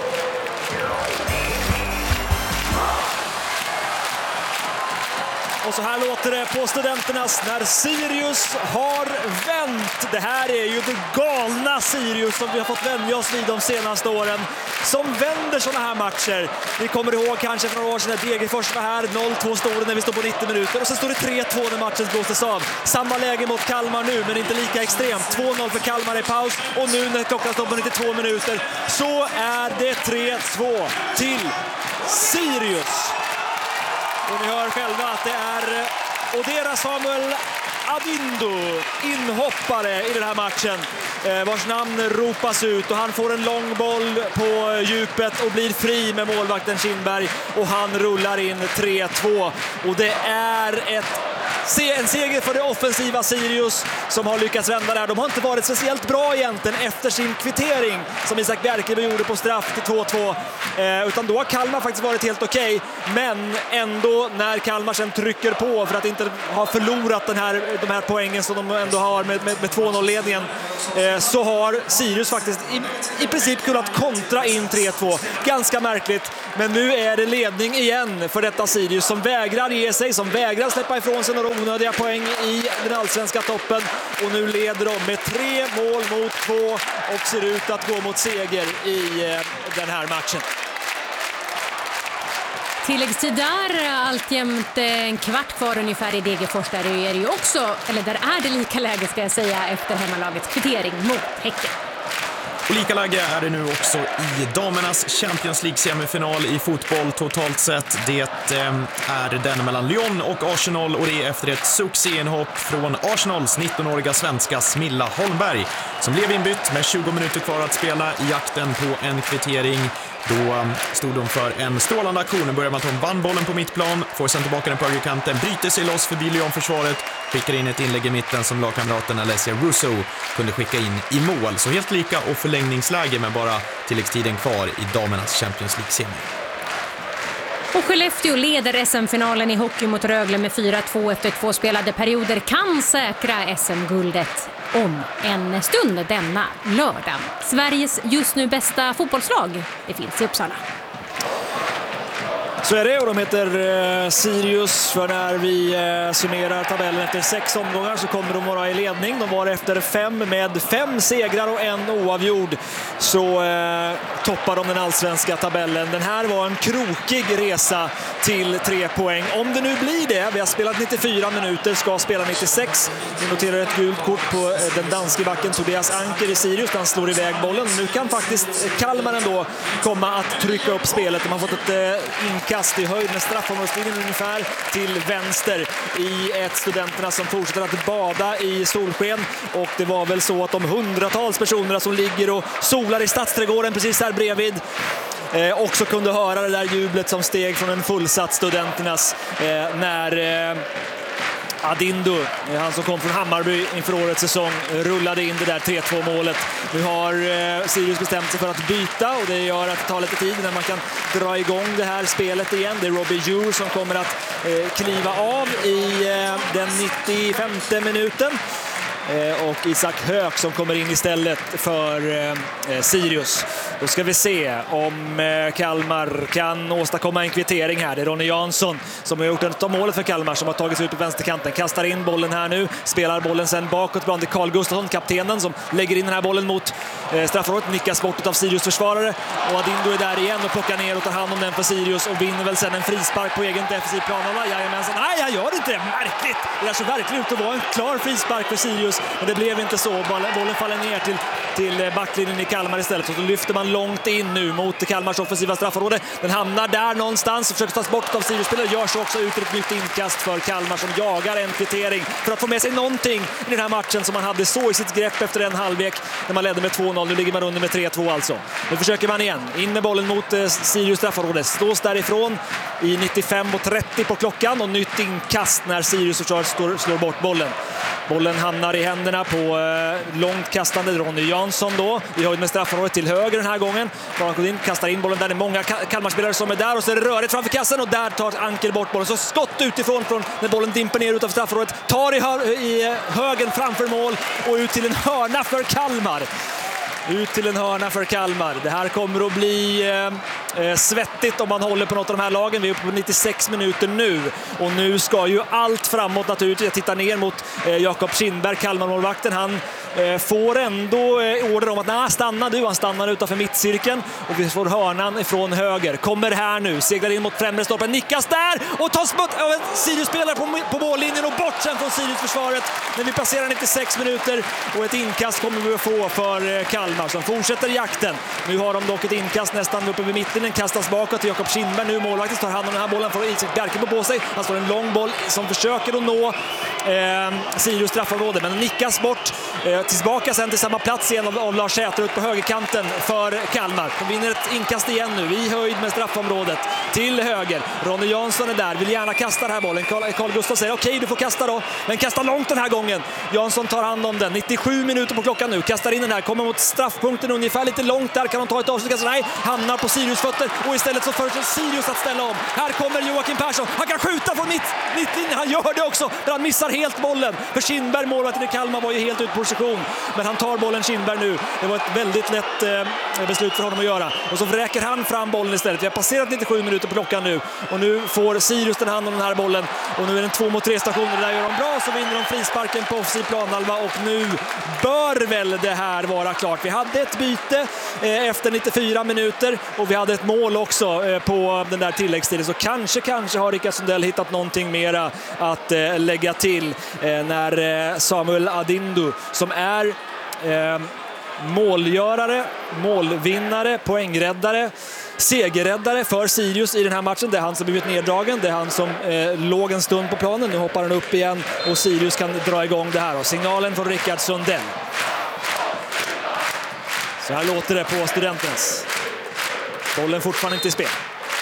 Och så här låter det på Studenternas när Sirius har vänt. Det här är ju det galna Sirius som vi har fått vänja oss vid de senaste åren. Som vänder sådana här matcher. Vi kommer ihåg kanske för några år sedan när Degerfors var här. noll två står det när vi står på nittio minuter. Och sen står det tre två när matchen blåses av. Samma läge mot Kalmar nu, men inte lika extremt. två noll för Kalmar i paus. Och nu när klockan står på nittiotvå minuter så är det tre två till Sirius. Och ni hör själva att det är Odera Samuel Adindo, inhoppare i den här matchen, eh, vars namn ropas ut, och han får en lång boll på djupet och blir fri med målvakten Kindberg, och han rullar in tre två. Och det är ett en seger för det offensiva Sirius som har lyckats vända där. De har inte varit speciellt bra egentligen efter sin kvittering som Isak Bjerkeby gjorde på straff till två två. Eh, utan då har Kalmar faktiskt varit helt okej. Okay. Men ändå när Kalmar sen trycker på för att inte ha förlorat den här, de här poängen som de ändå har med, med, med två noll-ledningen, eh, så har Sirius faktiskt i, i princip kunnat kontra in tre två. Ganska märkligt. Men nu är det ledning igen för detta Sirius som vägrar ge sig, som vägrar släppa ifrån sig några onödiga poäng i den allsvenska toppen, och nu leder de med tre mål mot två och ser ut att gå mot seger i eh, den här matchen. Tilläggstid där, alltjämt en kvart kvar ungefär i Degerfors. Där är det ju också, eller där är det lika läge ska jag säga, efter hemmalagets kvittering mot Häcken. Och lika läge är det nu också i damernas Champions League-semifinal i fotboll totalt sett. Det eh, är den mellan Lyon och Arsenal, och det är efter ett succéinhopp från Arsenals nittonåriga svenska Smilla Holmberg som blev inbytt med tjugo minuter kvar att spela i jakten på en kvittering. Då stod de för en strålande aktion. Börjar med att hon vann bollen på mittplan, får sen tillbaka den på högerkanten, bryter sig loss förbi Lyon-försvaret, skickar in ett inlägg i mitten som lagkamraten Alessia Russo kunde skicka in i mål. Så helt lika och förlängningsläge med bara tilläggstiden kvar i damernas Champions League-semi. Och Skellefteå leder S M-finalen i hockey mot Rögle med fyra två efter två spelade perioder, kan säkra S M-guldet om en stund denna lördag. Sveriges just nu bästa fotbollslag, det finns i Uppsala. Så är det, och de heter eh, Sirius, för när vi eh, summerar tabellen efter sex omgångar så kommer de vara i ledning. De var efter fem med fem segrar och en oavgjord, så eh, toppar de den allsvenska tabellen. Den här var en krokig resa till tre poäng. Om det nu blir det, vi har spelat nittiofyra minuter, ska spela nittiosex. Vi noterar ett gult kort på eh, den danske backen Tobias Anker i Sirius. Han slår iväg bollen. Nu kan faktiskt Kalmar ändå komma att trycka upp spelet. De har fått ett eh, inkast i höjd med straffområdeslinjen ungefär till vänster i ett Studenterna som fortsätter att bada i solsken, och det var väl så att de hundratals personerna som ligger och solar i Stadsträdgården precis här bredvid eh, också kunde höra det där jublet som steg från en fullsatt Studenternas eh, när eh, Adindo, han som kom från Hammarby inför årets säsong, rullade in det där tre två målet. Nu har eh, Sirius bestämt sig för att byta, och det gör att det tar lite tid när man kan dra igång det här spelet igen. Det är Robbie Djur som kommer att eh, kliva av i eh, den nittiofemte minuten. Och Isak Höök som kommer in istället för eh, Sirius. Då ska vi se om eh, Kalmar kan åstadkomma en kvittering här. Det är Ronny Jansson som har gjort ett av målet för Kalmar, som har tagit sig ut på vänsterkanten. Kastar in bollen här nu. Spelar bollen sen bakåt bland Carl Gustafsson, kaptenen, som lägger in den här bollen mot eh, straffområdet. Nickas bort av Sirius försvarare. Och Adindo är där igen och plockar ner och tar hand om den för Sirius. Och vinner väl sen en frispark på egen defensiv planhålla. Jajamensan. Nej, jag gör inte det. Märkligt. Det där så verkligen ut att vara en klar frispark för Sirius. Men det blev inte så. Bollen faller ner till, till backlinjen i Kalmar istället. Så då lyfter man långt in nu mot Kalmars offensiva straffområde. Den hamnar där någonstans och försöker tas bort av Sirius-spelare. Gör så också ut ett nytt inkast för Kalmar som jagar en kvittering för att få med sig någonting i den här matchen som man hade så i sitt grepp efter en halvlek när man ledde med två noll. Nu ligger man under med tre två alltså. Nu försöker man igen. In med bollen mot eh, Sirius straffområde. Slås därifrån i nittiofem och trettio på klockan, och nytt inkast när Sirius slår, slår bort bollen. Bollen hamnar i händerna på eh, långt kastande Ronny Jansson då. Vi har ju med straffområdet till höger den här gången. Barankodin kastar in bollen där. Det är många Kalmarspelare som är där, och så är det rörigt framför kassen, och där tar Anker bort bollen. Så skott utifrån från när bollen dimper ner ut av straffområdet. Tar i, hö- i högen framför mål och ut till en hörna för Kalmar. Ut till en hörna för Kalmar. Det här kommer att bli eh, svettigt om man håller på något av de här lagen. Vi är uppe på nittiosex minuter nu och nu ska ju allt framåt naturligtvis. Jag tittar ner mot eh, Jakob Kindberg, Kalmar-målvakten. Han eh, får ändå eh, order om att nej, stanna du. Han stannar utanför mittcirkeln och vi får hörnan ifrån höger. Kommer här nu, seglar in mot främre stolpen, nickas där och tas bort av en Sirius-spelare på, på mållinjen och bort sen från Sirius-försvaret. När vi passerar nittiosex minuter och ett inkast kommer vi att få för eh, Kalmar som fortsätter jakten. Nu har de dock ett inkast nästan uppe vid mitten. Den kastas bakåt till Jakob Kindberg. Nu målvakten tar hand om den här bollen, får Isak Bjerke på sig. Han står en lång boll som försöker att nå eh, Sirius straffområde, men nickas bort eh, tillbaka sen till samma plats igen av, av Lars Säter ut på högerkanten för Kalmar. De vinner ett inkast igen nu i höjd med straffområdet till höger. Ronny Jansson är där, vill gärna kasta den här bollen. Carl, Carl Gustaf säger okej, okay, du får kasta då, men kasta långt den här gången. Jansson tar hand om den. nittiosju minuter på klockan nu, kastar in den här, kommer mot straffpunkten ungefär lite långt där, kan de ta ett avslut, nej, hamnar på Sirius fötter och istället så föreslår Sirius att ställa om. Här kommer Joakim Persson, han kan skjuta från mitt, mittlinjen, han gör det också, men han missar helt bollen. För Kindberg, målvakten i Kalmar, var ju helt ut position, men han tar bollen Kindberg nu. Det var ett väldigt lätt eh, beslut för honom att göra. Och så räcker han fram bollen istället. Vi har passerat nittiosju minuter på klockan nu och nu får Sirius den hand om den här bollen och nu är det en två mot tre stationer. Där gör de bra, så vinner de frisparken på offensiv planhalva och nu bör väl det här vara klart. Vi hade ett byte eh, efter nittiofyra minuter och vi hade ett mål också eh, på den där tilläggstiden, så kanske kanske har Rickard Sundell hittat någonting mera att eh, lägga till eh, när eh, Samuel Adindu, som är eh, målgörare, målvinnare, poängräddare, segerräddare för Sirius i den här matchen. Det är han som blivit neddragen, det är han som eh, låg en stund på planen. Nu hoppar han upp igen och Sirius kan dra igång det här. Och signalen från Rickard Sundell. Så här låter det på Studenternas. Bollen fortfarande inte i spel.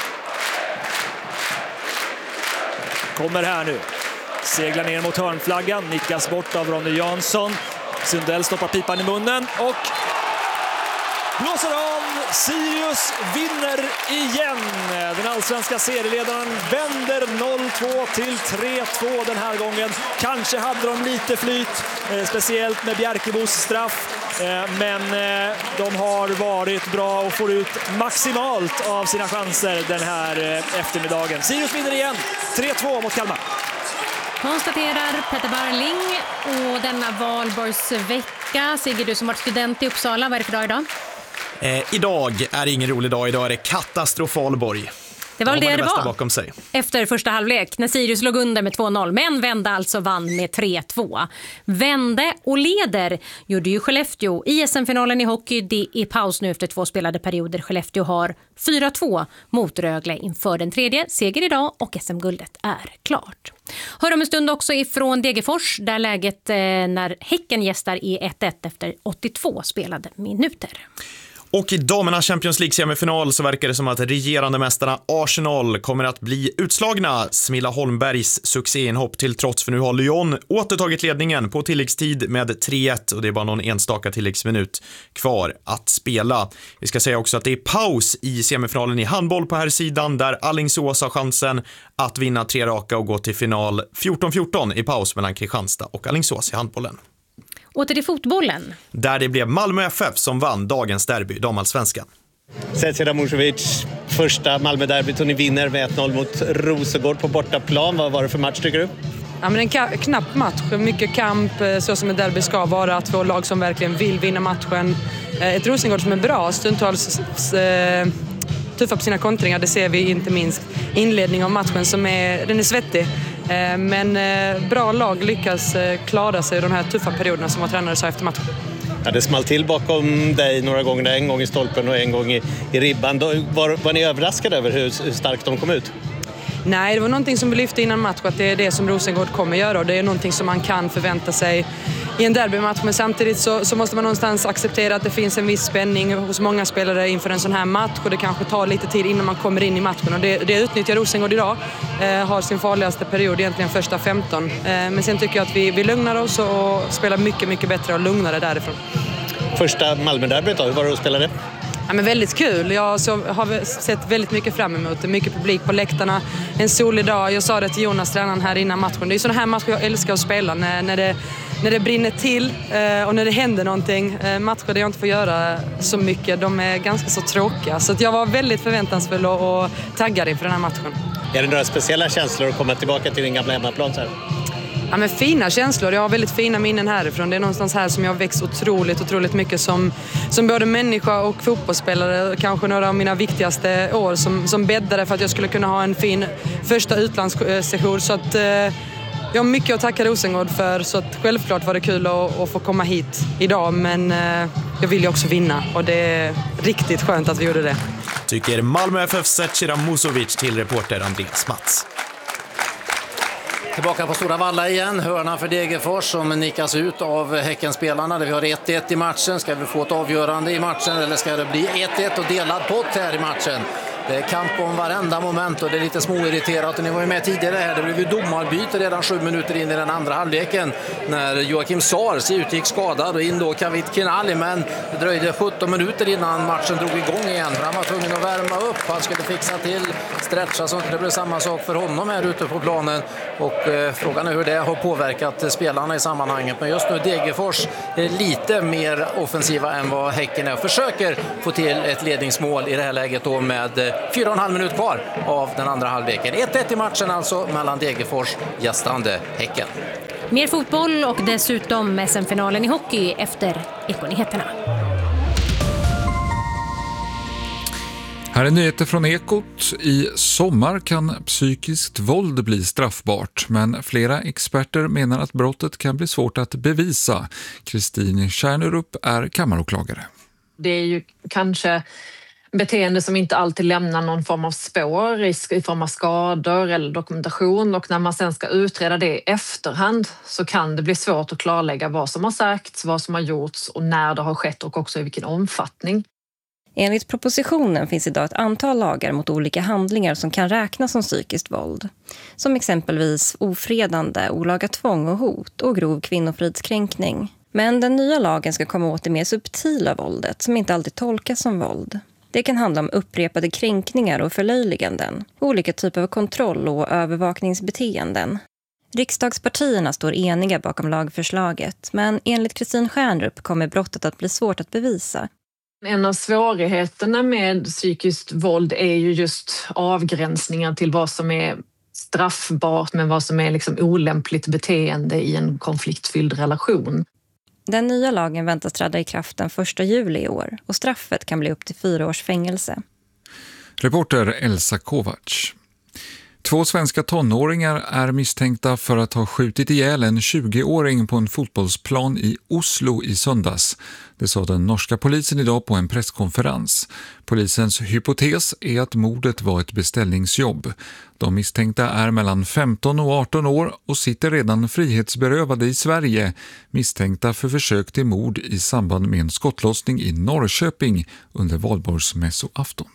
Kommer här nu. Seglar ner mot hörnflaggan, nickas bort av Ronny Jansson. Sundell stoppar pipan i munnen och blåser av. Sirius vinner igen. Den allsvenska serieledaren vänder noll två till tre två den här gången. Kanske hade de lite flyt, eh, speciellt med Bjerkebos straff. Eh, men eh, de har varit bra och får ut maximalt av sina chanser den här eh, eftermiddagen. Sirius vinner igen, tre två mot Kalmar. Konstaterar Peter Barling. Och denna valborgsvecka, Sigge, du som varit student i Uppsala, vad är det för dag idag? Eh, idag är det ingen rolig dag, idag är det katastrofalborg. Det var väl det det var bakom sig. Efter första halvlek när Sirius låg under med två noll, men vände alltså vann med tre två. Vände och leder gjorde ju Skellefteå i S M-finalen i hockey. Det är paus nu efter två spelade perioder. Skellefteå har fyra två mot Rögle inför den tredje. Seger idag och S M-guldet är klart. Hör om en stund också ifrån Degerfors där läget eh, när Häcken gästar i ett ett efter åttiotvå spelade minuter. Och i damernas Champions League-semifinal så verkar det som att regerande mästarna Arsenal kommer att bli utslagna. Smilla Holmbergs succéinhopp till trots, för nu har Lyon återtagit ledningen på tilläggstid med tre ett och det är bara någon enstaka tilläggsminut kvar att spela. Vi ska säga också att det är paus i semifinalen i handboll på här sidan där Alingsås har chansen att vinna tre raka och gå till final fjorton fjorton i paus mellan Kristianstad och Alingsås i handbollen. Åter till fotbollen. Där det blev Malmö F F som vann dagens derby, damallsvenskan. Zecira Musovic, första Malmö-derbyt och ni vinner med ett noll mot Rosengård på bortaplan. Vad var det för match tycker du? Ja, men en ka- knapp match, mycket kamp, så som ett derby ska vara. Två lag som verkligen vill vinna matchen. Ett Rosengård som är bra, stundtals eh, tuffa på sina kontringar. Det ser vi inte minst inledning av matchen som är, den är svettig. Men bra lag lyckas klara sig i de här tuffa perioderna som var tränare sa efter matchen. Ja, det small till bakom dig några gånger, en gång i stolpen och en gång i, i ribban. Då, var, var ni överraskade över hur, hur starkt de kom ut? Nej, det var någonting som vi lyfte innan match, att det är det som Rosengård kommer göra och det är någonting som man kan förvänta sig i en derbymatch, men samtidigt så, så måste man någonstans acceptera att det finns en viss spänning hos många spelare inför en sån här match och det kanske tar lite tid innan man kommer in i matchen och det, det utnyttjar Rosengård idag, eh, har sin farligaste period egentligen första femton, eh, men sen tycker jag att vi, vi lugnar oss och spelar mycket, mycket bättre och lugnare därifrån. Första Malmö-derbyt då, hur var det att spela det? Ja, men väldigt kul. Jag så, har sett väldigt mycket fram emot det. Mycket publik på läktarna. En solig dag. Jag sa det till Jonas, tränaren, här innan matchen. Det är sådana här matcher jag älskar att spela. När, när det när det brinner till och när det händer någonting. Matcher där jag inte får göra så mycket, de är ganska så tråkiga. Så att jag var väldigt förväntansfull och taggad inför den här matchen. Är det några speciella känslor att komma tillbaka till din gamla hemmaplan så här? Ja, men fina känslor. Jag har väldigt fina minnen härifrån. Det är någonstans här som jag har växt otroligt, otroligt mycket som, som både människa och fotbollsspelare. Kanske några av mina viktigaste år som, som bäddade för att jag skulle kunna ha en fin första utlandssession. Så att, eh, jag har mycket att tacka Rosengård för. Så att självklart var det kul att, att få komma hit idag. Men eh, jag vill ju också vinna och det är riktigt skönt att vi gjorde det. Tycker Malmö F F:s Zecira Musovic till reporter Andreas Mats. Tillbaka på Stora Valla igen. Hörna för Degerfors som nickas ut av Häckenspelarna. Vi har ett ett i matchen. Ska vi få ett avgörande i matchen eller ska det bli ett ett och delad pott här i matchen? Det är kamp om varenda moment och det är lite småirriterat. Och ni var ju med tidigare här. Det blev ju domarbyte redan sju minuter in i den andra halvleken när Joakim Sars utgick skadad och in då Kavit Kinali. Men det dröjde sjutton minuter innan matchen drog igång igen. Han var tvungen att värma upp. Han skulle fixa till, stretcha så att det blev samma sak för honom här ute på planen. Och eh, frågan är hur det har påverkat spelarna i sammanhanget. Men just nu Degerfors är lite mer offensiva än vad Häcken är. Försöker få till ett ledningsmål i det här läget då med eh, fyra och en halv minut kvar av den andra halvleken. ett ett i matchen alltså mellan Degerfors gästande Häcken. Mer fotboll och dessutom S M-finalen i hockey efter Ekonyheterna. Här är nyheter från Ekot. I sommar kan psykiskt våld bli straffbart, men flera experter menar att brottet kan bli svårt att bevisa. Kristin Kärnerup är kammaråklagare. Det är ju kanske beteende som inte alltid lämnar någon form av spår, risk i form av skador eller dokumentation, och när man sen ska utreda det i efterhand så kan det bli svårt att klarlägga vad som har sagts, vad som har gjorts och när det har skett och också i vilken omfattning. Enligt propositionen finns idag ett antal lagar mot olika handlingar som kan räknas som psykiskt våld. Som exempelvis ofredande, olaga tvång och hot och grov kvinnofridskränkning. Men den nya lagen ska komma åt det mer subtila våldet som inte alltid tolkas som våld. Det kan handla om upprepade kränkningar och förlöjliganden, olika typer av kontroll- och övervakningsbeteenden. Riksdagspartierna står eniga bakom lagförslaget, men enligt Kristin Stjärnrup kommer brottet att bli svårt att bevisa. En av svårigheterna med psykiskt våld är ju just avgränsningar till vad som är straffbart men vad som är liksom olämpligt beteende i en konfliktfylld relation. Den nya lagen väntas träda i kraft den första juli i år och straffet kan bli upp till fyra års fängelse. Reporter Elsa Kovacs. Två svenska tonåringar är misstänkta för att ha skjutit ihjäl en tjugoåring på en fotbollsplan i Oslo i söndags. Det sa den norska polisen idag på en presskonferens. Polisens hypotes är att mordet var ett beställningsjobb. De misstänkta är mellan femton och arton år och sitter redan frihetsberövade i Sverige, misstänkta för försök till mord i samband med en skottlossning i Norrköping under valborgsmässoafton.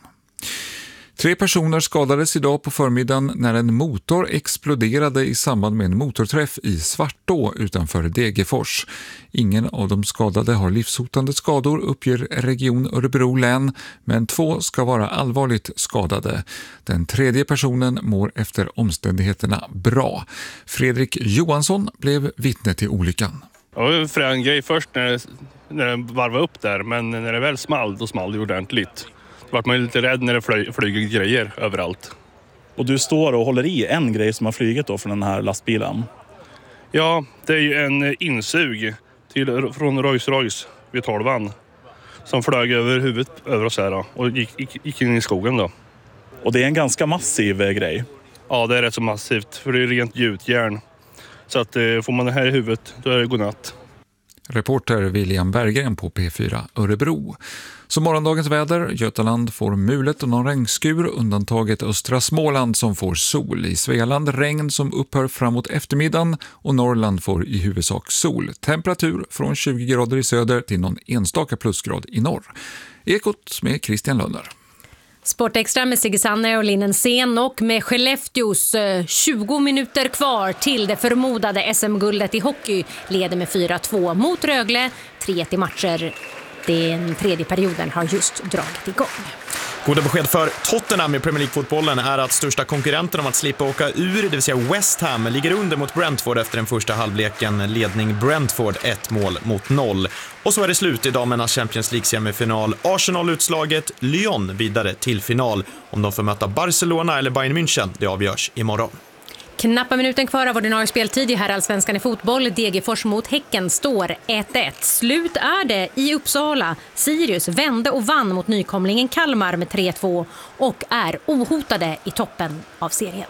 Tre personer skadades idag på förmiddagen när en motor exploderade i samband med en motorträff i Svartå utanför Degerfors. Ingen av de skadade har livshotande skador, uppger Region Örebro län, men två ska vara allvarligt skadade. Den tredje personen mår efter omständigheterna bra. Fredrik Johansson blev vittne till olyckan. Det var en frän grej först när det, när det varvade upp där, men när det väl small, då small det ordentligt. Vart man lite rädd när det fly, flyger grejer överallt. Och du står och håller i en grej som har flugit då från den här lastbilen? Ja, det är ju en insug till, från Rolls Royce vid tolvan som flög över huvudet över oss här och gick, gick, gick in i skogen då. Och det är en ganska massiv grej? Ja, det är rätt så massivt för det är rent gjutjärn. Så att får man det här i huvudet, då är det godnatt. Reporter William Berggren på P fyra Örebro. Så morgondagens väder, Götaland får mulet och någon regnskur, undantaget östra Småland som får sol. I Svealand regn som upphör framåt eftermiddagen och Norrland får i huvudsak sol. Temperatur från tjugo grader i söder till någon enstaka plusgrad i norr. Ekot med Christian Lönder. Sportextra med Sigge Sanne och Linnen Sen och med Skellefteås tjugo minuter kvar till det förmodade S M-guldet i hockey leder med fyra två mot Rögle, tre ett i matcher. Den tredje perioden har just dragit igång. Goda besked för Tottenham i Premier League-fotbollen är att största konkurrenten om att slippa åka ur, det vill säga West Ham, ligger under mot Brentford efter den första halvleken. Ledning Brentford ett mål mot noll. Och så är det slut i damernas Champions League-semifinal. Arsenal utslaget, Lyon vidare till final. Om de får möta Barcelona eller Bayern München, det avgörs imorgon. Knappa minuten kvar av ordinarie speltid i herrallsvenskan i fotboll. Degerfors mot Häcken står ett ett. Slut är det i Uppsala. Sirius vände och vann mot nykomlingen Kalmar med tre två och är ohotade i toppen av serien.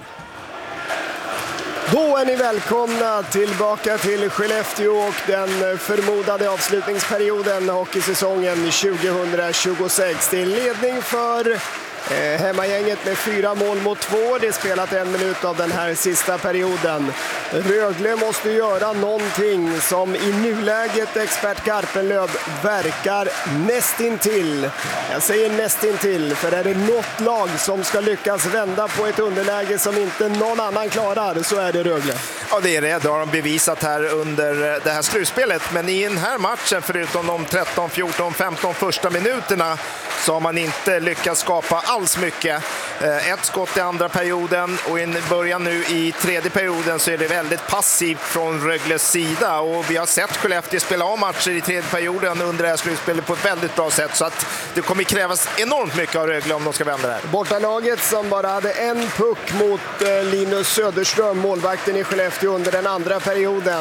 Då är ni välkomna tillbaka till Skellefteå och den förmodade avslutningsperioden hockeysäsongen tjugohundratjugosex. Till ledning för Eh, hemmagänget med fyra mål mot två. Det är spelat en minut av den här sista perioden. Rögle måste göra någonting som i nuläget expert Garpenlöv verkar nästintill. Jag säger nästintill, för är det något lag som ska lyckas vända på ett underläge som inte någon annan klarar, så är det Rögle. Ja, det är det. Det har de bevisat här under det här slutspelet. Men i den här matchen, förutom de tretton, fjorton, femton första minuterna, så har man inte lyckats skapa alls mycket. Ett skott i andra perioden och i början nu i tredje perioden så är det väldigt passivt från Rögles sida. Och vi har sett Skellefteå spela av matcher i tredje perioden under det här slutspelet på ett väldigt bra sätt. Så att det kommer krävas enormt mycket av Rögle om de ska vända det här. Bortalaget som bara hade en puck mot Linus Söderström, målvakten i Skellefteå under den andra perioden.